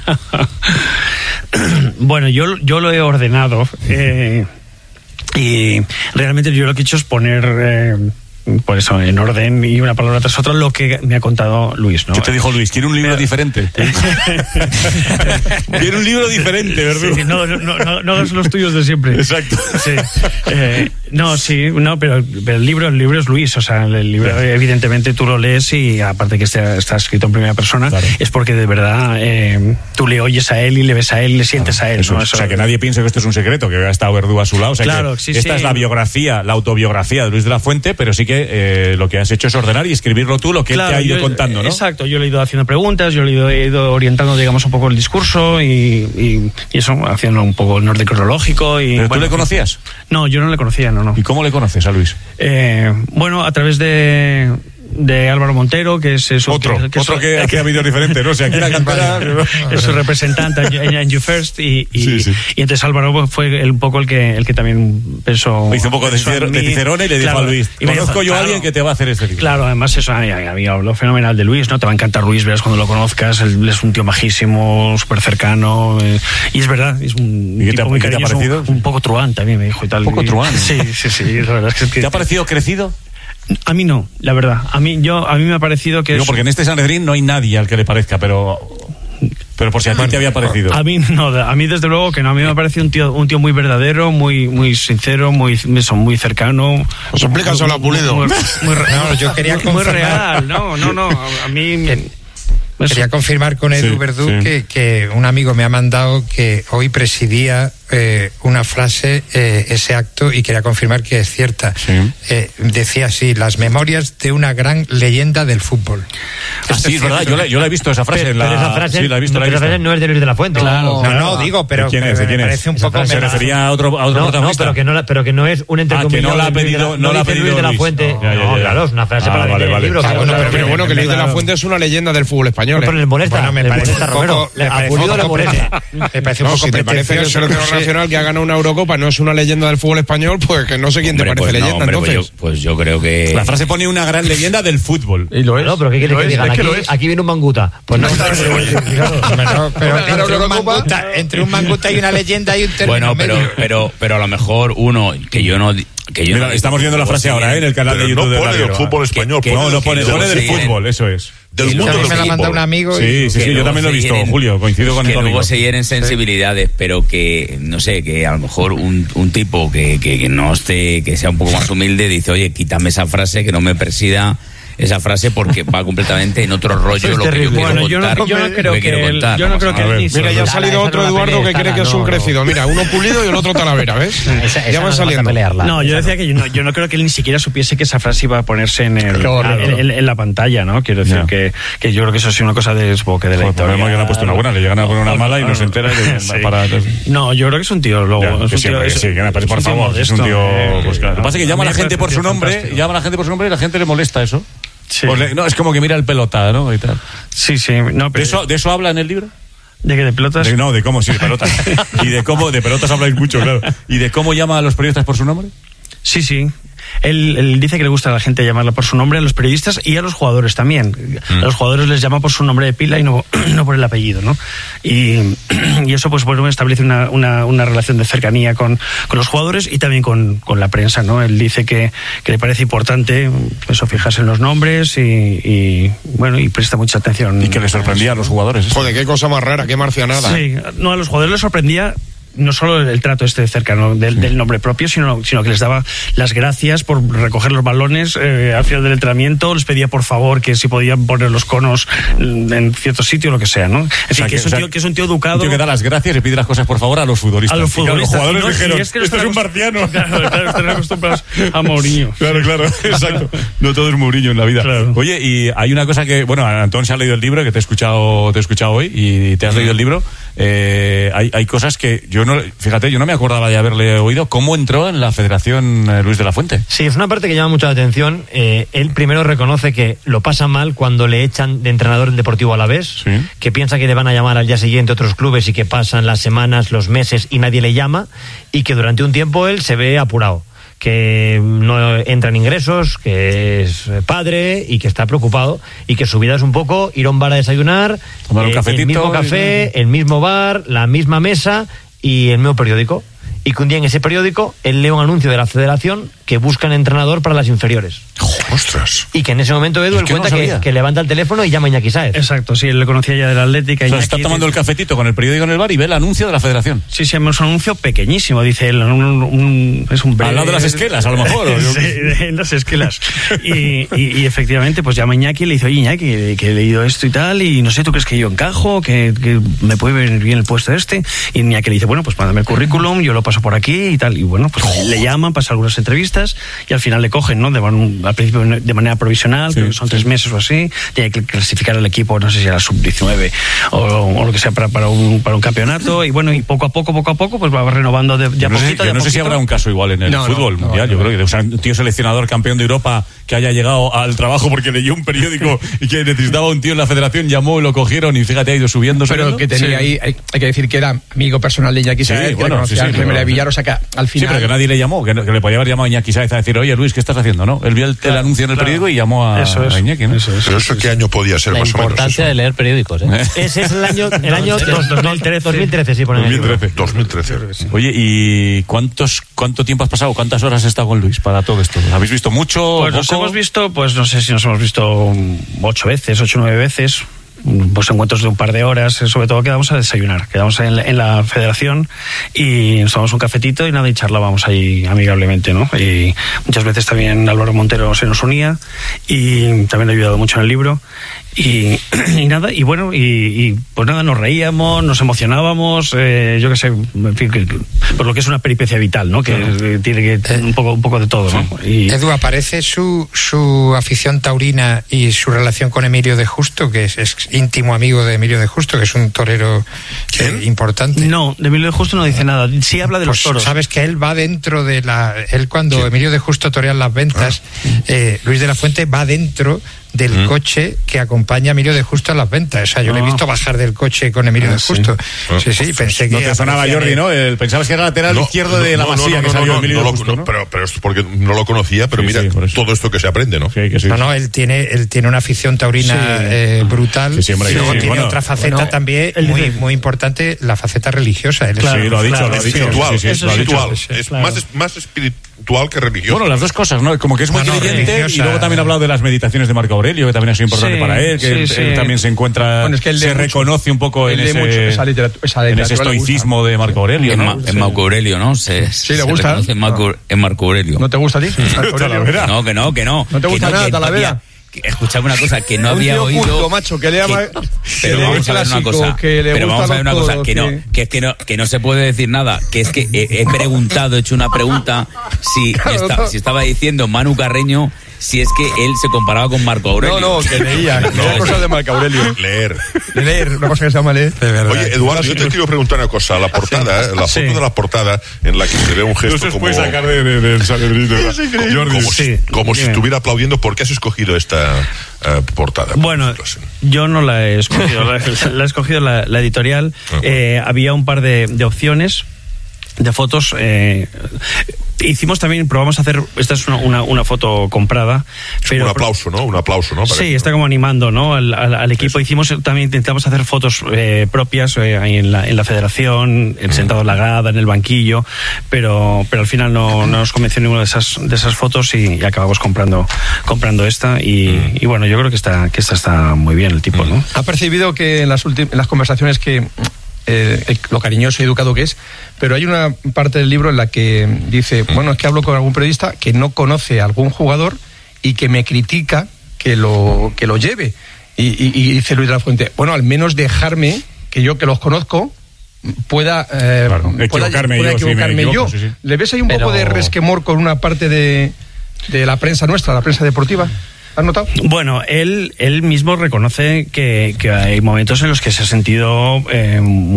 Bueno, yo, yo lo he ordenado eh, y realmente yo lo que he hecho es poner... Eh, por eso, en orden y una palabra tras otra, lo que me ha contado Luis, ¿no? ¿Qué te dijo Luis? ¿Quiere un libro diferente? Quiere un libro diferente, ¿verdad? Sí, sí, no, no, no, no hagas los tuyos de siempre. Exacto. Sí. Eh, no, sí, no, pero, pero el libro, el libro es Luis, o sea, el libro claro. evidentemente tú lo lees y aparte que está, está escrito en primera persona, claro. es porque de verdad eh, tú le oyes a él y le ves a él y le sientes claro, a él. Eso, ¿no? Eso, o sea, que nadie piense que esto es un secreto, que ha estado Verdú a su lado. O sea, claro, que sí, esta sí. es la biografía, la autobiografía de Luis de la Fuente, pero sí que Eh, lo que has hecho es ordenar y escribirlo tú, lo que claro, él te ha ido yo, contando, ¿no? Exacto, yo le he ido haciendo preguntas, yo le he ido, he ido orientando, digamos, un poco el discurso y, y, y eso, haciendo un poco el orden cronológico. Y, ¿Pero bueno, tú le conocías? No, yo no le conocía, no, no. ¿Y cómo le conoces a Luis? Eh, bueno, a través de... de Álvaro Montero, que es eso, otro, que, que otro eso, que aquí ha habido diferente, ¿no? O sea, aquí la cantera es su representante en, en You First y, y, sí, sí. y entonces Álvaro fue el, un poco el que el que también pensó. Hizo un poco de, cicer, de Cicerone y le claro, dijo a Luis, conozco dijo, yo a alguien claro, que te va a hacer este libro. Claro, además eso, había hablado fenomenal de Luis, ¿no? Te va a encantar Luis, verás cuando lo conozcas, él es un tío majísimo, súper cercano, eh, y es verdad, es un ¿Y tipo te, muy ¿qué cariñoso, te ha parecido? Un, un poco truán también me dijo y tal. Un poco truán. Sí, sí, sí, la verdad es que, es que ¿Te ha parecido crecido? A mí no, la verdad. A mí yo a mí me ha parecido que Digo, es... porque en este Sanedrín no hay nadie al que le parezca, pero pero por si a ti bueno, te había parecido. A mí no, a mí desde luego que no. A mí me ha parecido un tío un tío muy verdadero, muy muy sincero, muy eso, muy cercano. Os explica solo Pulido. Muy, muy, no, yo quería muy, muy real. No, no, no. A, a mí quería confirmar con Edu sí, Verdú sí. Que, que un amigo me ha mandado que hoy presidía eh, una frase, eh, ese acto, y quería confirmar que es cierta. Sí. Eh, decía así: las memorias de una gran leyenda del fútbol. Ah, sí, es verdad, yo la, yo la he visto esa frase. Pero, en la, pero esa frase, sí, la he visto, no, la he visto. Esa frase no es de Luis de la Fuente. Claro, no, no, no digo, pero ¿quién es? me ¿Quién parece un es? poco... Se refería a otro, a otro no, protagonista. No, pero que no, pero que no es un entrecomillado. Ah, que no la ha pedido, no, no la ha pedido Luis de la Fuente. No, ya, ya, ya. no, claro, es una frase ah, para vale, vender vale. el libro. Ah, bueno, pero, pero bueno, que Luis de la Fuente es una leyenda del fútbol español. Pero les molesta. Bueno, me parece un poco... A Pulido le molesta. Me parece un no, poco si te parece el seleccionador nacional que ha ganado una Eurocopa no es una leyenda del fútbol español, pues que no sé quién te hombre, parece pues leyenda, no, hombre, entonces. Pues yo, pues yo creo que... La frase pone una gran leyenda del fútbol. Y lo es. No, pero ¿qué quiere que digan? Aquí, aquí viene un manguta. Pues no, pero, pero entre, un manguta, entre un manguta y una leyenda hay un término bueno, pero, medio. pero, pero a lo mejor uno que yo no... Que yo Mira, no estamos viendo la frase ahora, ¿eh? En el canal de YouTube. No pone del el fútbol español. Que, que no, no pone, pone del fútbol, eso es. Del mundo me la ha mandado un amigo. Sí, y... sí, sí, yo también lo he visto, hieren, Julio, coincido con que tu amigo. luego se hieren sensibilidades, sí. Pero que, no sé, que a lo mejor un, un tipo que, que, que no esté, que sea un poco más humilde, dice, oye, quítame esa frase, que no me presida esa frase porque va completamente en otro rollo lo que yo quiero bueno, yo contar. no, yo no creo que, que él, contar, yo no creo que él, mira, ya ha salido otro Eduardo que cree que es un crecido. Mira, uno Pulido y el otro Talavera, ¿ves? Esa, ya van saliendo. No, yo decía que yo no, yo no creo que él ni siquiera supiese que esa frase iba a ponerse en, el, claro, en, en, en la pantalla, ¿no? Quiero decir que, que yo creo que eso es una cosa de, que de la historia. Que no ha puesto una buena, le llegan a poner una mala y no se entera. Sí. Para... No, yo creo que es un tío. Luego, ya, es un siempre, tío, sí, es, que, por es favor, es un tío. Eh, pues, claro. Lo que pasa es que llama a la gente por su nombre, fantástico. llama a la gente por su nombre y la gente le molesta eso. Sí. Pues le, no, es como que mira el pelota, ¿no? Y tal. Sí, sí. No, pero... ¿De, eso, ¿De eso habla en el libro? ¿De qué? ¿De pelotas? De, no, de cómo, sí, de pelotas. Y de cómo, de pelotas habláis mucho, claro. ¿Y de cómo llama a los periodistas por su nombre? Sí, sí. Él, él dice que le gusta a la gente llamarla por su nombre, a los periodistas y a los jugadores también. Mm. A los jugadores les llama por su nombre de pila y no, no por el apellido, ¿no? Y, y eso pues bueno, establece una, una, una relación de cercanía con, con los jugadores y también con, con la prensa, ¿no? Él dice que, que le parece importante eso, fijarse en los nombres y, y bueno, y presta mucha atención. Y que le sorprendía a los jugadores. Joder, qué cosa más rara, qué marcianada. Sí, no, a los jugadores les sorprendía no solo el trato este cercano del, del nombre propio, sino, sino que les daba las gracias por recoger los balones eh, al final del entrenamiento, les pedía por favor que si podían poner los conos en cierto sitio, lo que sea, ¿no? En fin, sea, que, que, es un tío, sea, que es un tío educado. Un tío que da las gracias y pide las cosas por favor a los futbolistas. A los futbolistas. Claro, los jugadores no, dijeron, es que esto es un marciano. Claro, claro, están acostumbrados a Mourinho. Claro, claro, exacto. No todo es Mourinho en la vida. Claro. Oye, y hay una cosa que, bueno, Antón se ha leído el libro, que te he escuchado, te he escuchado hoy, y te has leído el libro. Eh, hay, hay cosas que yo no, fíjate, yo no me acordaba de haberle oído. ¿Cómo entró en la Federación eh, Luis de la Fuente? Sí, es una parte que llama mucho la atención. Eh, él primero reconoce que lo pasa mal cuando le echan de entrenador en Deportivo Alavés, sí. Que piensa que le van a llamar al día siguiente otros clubes y que pasan las semanas, los meses y nadie le llama, y que durante un tiempo él se ve apurado, que no entran ingresos, que es padre y que está preocupado y que su vida es un poco ir a un bar a desayunar, tomar un eh, cafetito, el mismo café, y... el mismo bar, la misma mesa y el mismo periódico. Y que un día en ese periódico él lee un anuncio de la Federación que buscan entrenador para las inferiores. ¡Ostras! Y que en ese momento Edu él cuenta no que, que levanta el teléfono y llama a Iñaki Sáez. Exacto, sí, él le conocía ya de la Atlética. O sea, está tomando el cafetito con el periódico en el bar y ve el anuncio de la Federación. Sí, sí, es un anuncio pequeñísimo, dice él. Un, un, es un breve... Al lado de las esquelas, a lo mejor. Sí, en las esquelas. y, y, y efectivamente, pues llama a Iñaki y le dice, oye Iñaki, que, que he leído esto y tal, y no sé, ¿tú crees que yo encajo? Que, que me puede venir bien el puesto este. Y Iñaki le dice, bueno, pues mándame el currículum, yo lo paso por aquí y tal. Y bueno, pues oh. le llaman, pasa algunas entrevistas y al final le cogen, ¿no? De, al principio de manera provisional, sí, creo que son sí. tres meses o así, tiene que clasificar al equipo, no sé si era sub diecinueve o, o lo que sea para, para, un, para un campeonato, y bueno, y poco a poco, poco a poco, pues va renovando de, ya no poquito. Sé, yo no poquito. sé si habrá un caso igual en el no, fútbol no, mundial, no, yo no. creo que o sea, un tío seleccionador campeón de Europa que haya llegado al trabajo porque leyó un periódico y que necesitaba un tío en la Federación, llamó y lo cogieron y fíjate, ha ido subiendo. Pero subiendo. que tenía sí. ahí, hay, hay que decir que era amigo personal de Iñaki Sáez, sí, que bueno, conocía sí, sí, a Remera pero, Villar, o sea que al final... Sí, pero que nadie le llamó, que, que le podía haber llamado a Iñaki Sáez a decir, oye Luis, ¿qué estás haciendo? ¿No? Él vio el, el anuncio en el claro. periódico y llamó a, eso es, a Iñaki, ¿no? Eso es, pero eso qué año podía ser la más o menos. La importancia de leer periódicos, ¿eh? Ese es el año, el año dos mil trece, dos mil trece, sí, ponen dos mil trece. dos mil trece. Oye, ¿y cuántos cuánto tiempo has pasado? ¿Cuántas horas has estado con Luis para todo esto? ¿Habéis visto mucho? Pues nos hemos visto, pues no sé si nos hemos visto ocho veces, ocho o nueve veces. Pues encuentros de un par de horas, sobre todo quedamos a desayunar, quedamos en la, en la Federación y nos tomamos un cafetito y nada, y charlábamos ahí amigablemente, ¿no? Y muchas veces también Álvaro Montero se nos unía y también ha ayudado mucho en el libro. Y, y nada, y bueno, y, y pues nada, nos reíamos, nos emocionábamos, eh, yo qué sé, en fin, que, por lo que es una peripecia vital, ¿no? Que eh, tiene que tener un poco, un poco de todo, ¿no? Y... Edu, aparece su, su afición taurina y su relación con Emilio de Justo, que es, es íntimo amigo de Emilio de Justo, que es un torero eh, importante. No, de Emilio de Justo no dice nada, sí habla de pues los toros. Sabes que él va dentro de la... Él cuando sí. Emilio de Justo torea las ventas, ah. eh, Luis de la Fuente va dentro del mm. coche que acompaña a Emilio de Justo a las ventas. O sea, yo oh. le he visto bajar del coche con Emilio ah, de Justo. Sí, sí, sí pensé que... No te sonaba Jordi, ¿no? El, pensabas que era lateral no, izquierdo no, de la no, Masía, no, no, que salió no, Emilio no, de Justo, no, pero, pero es porque no lo conocía, pero sí, mira, sí, todo esto que se aprende, ¿no? Sí, que sí. No, no, él tiene, él tiene una afición taurina sí. eh, brutal. Sí, sí, hombre, y luego sí, tiene bueno, otra faceta bueno, también muy, muy importante, la faceta religiosa. Él claro, sí, lo ha dicho, claro, lo ha dicho. Espiritual, sí, sí, es lo ha espiritual. dicho. Es más, más espiritual que religioso. Bueno, las dos cosas, ¿no? Como que es muy no, no, creyente y luego también ha hablado de las meditaciones de Marco Aurelio, que también ha sido importante sí, para él, que sí, él, sí. él también se encuentra, bueno, es que él se mucho, reconoce un poco en ese, mucho, esa literatura, esa en ese estoicismo de Marco Aurelio, en, ¿no? Ma, en Marco Aurelio, ¿no? Se, sí, le se gusta. En Marco, en Marco Aurelio. ¿No te gusta a ti? No, que no, que no. ¿No te gusta que nada, no, Talavera? escuchadme una cosa, que no Un había tío oído... culto, macho, que le llama... Pero que vamos a ver una cosa, que le pero vamos a ver una cosa, todo, que no, que- que es que no, que no se puede decir nada, que es que he, he preguntado, he hecho una pregunta, si, me esta- si estaba diciendo Manu Carreño, si es que él se comparaba con Marco Aurelio. No, no, que leía, que leía cosas de Marco Aurelio. Leer. Leer, una cosa que se llama leer. Oye, Eduardo, yo te quiero preguntar una cosa. La portada, ¿eh? la foto de la portada en la que se ve un gesto No se os como... puede sacar de- de- del Sanedrito, ¿verdad? Jordi, como si, sí. como si Dime. estuviera aplaudiendo. ¿Por qué has escogido esta eh, portada? Bueno, yo no la he escogido, la, la ha escogido la, la editorial. Eh, había un par de, de opciones de fotos. Eh, hicimos también, probamos a hacer, esta es una, una, una foto comprada. Pero un aplauso, ¿no? Un aplauso, ¿no? Sí, está como animando, ¿no? Al, al, al equipo. Hicimos también, intentamos hacer fotos eh, propias eh, ahí en la, en la federación, el sentado en la grada, en el banquillo, pero, pero al final no, no nos convenció ninguna de esas, de esas fotos y, y acabamos comprando, comprando esta y, y bueno, yo creo que esta, que esta está muy bien el tipo, ¿no? Ha percibido que en las, últimas, en las conversaciones que... Eh, lo cariñoso y educado que es, pero hay una parte del libro en la que dice, bueno, es que hablo con algún periodista que no conoce a algún jugador y que me critica que lo, que lo lleve. Y, y, y dice Luis de la Fuente, bueno, al menos dejarme, que yo que los conozco, pueda, eh, pueda equivocarme pueda yo, sí, me equivocarme equivoco, yo. sí, sí. ¿Le ves ahí un Pero- poco de resquemor con una parte de, de la prensa nuestra, la prensa deportiva? ¿Has notado? Bueno, él, él mismo reconoce que, que hay momentos en los que se ha sentido eh,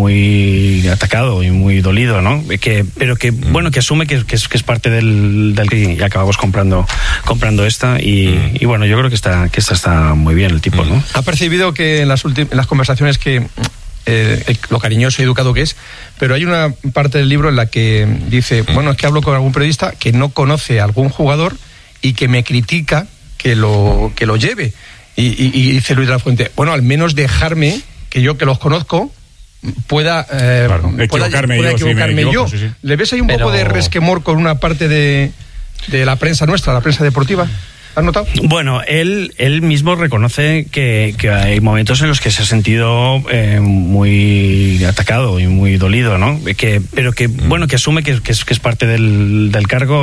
muy atacado y muy dolido, ¿no? Que, pero que, bueno, que asume que, que, es, que es parte del, del... Y acabamos comprando comprando esta y, y bueno, yo creo que esta, que esta está muy bien el tipo, ¿no? Ha percibido que en las, últimas, en las conversaciones que... Eh, lo cariñoso y educado que es, pero hay una parte del libro en la que dice, bueno, es que hablo con algún periodista que no conoce a algún jugador y que me critica que lo, que lo lleve. Y, y, y dice Luis de la Fuente, bueno, al menos dejarme, que yo que los conozco, pueda, eh, pueda, equivocarme pueda yo, sí, me equivocarme equivoco, yo. sí, sí. ¿Le ves ahí un Pero- poco de resquemor con una parte de, de la prensa nuestra, la prensa deportiva? ¿Has notado? Bueno, él, él mismo reconoce que, que hay momentos en los que se ha sentido eh, muy atacado y muy dolido, ¿no? Que, pero que, bueno, que asume que, que, es, que es parte del, del cargo.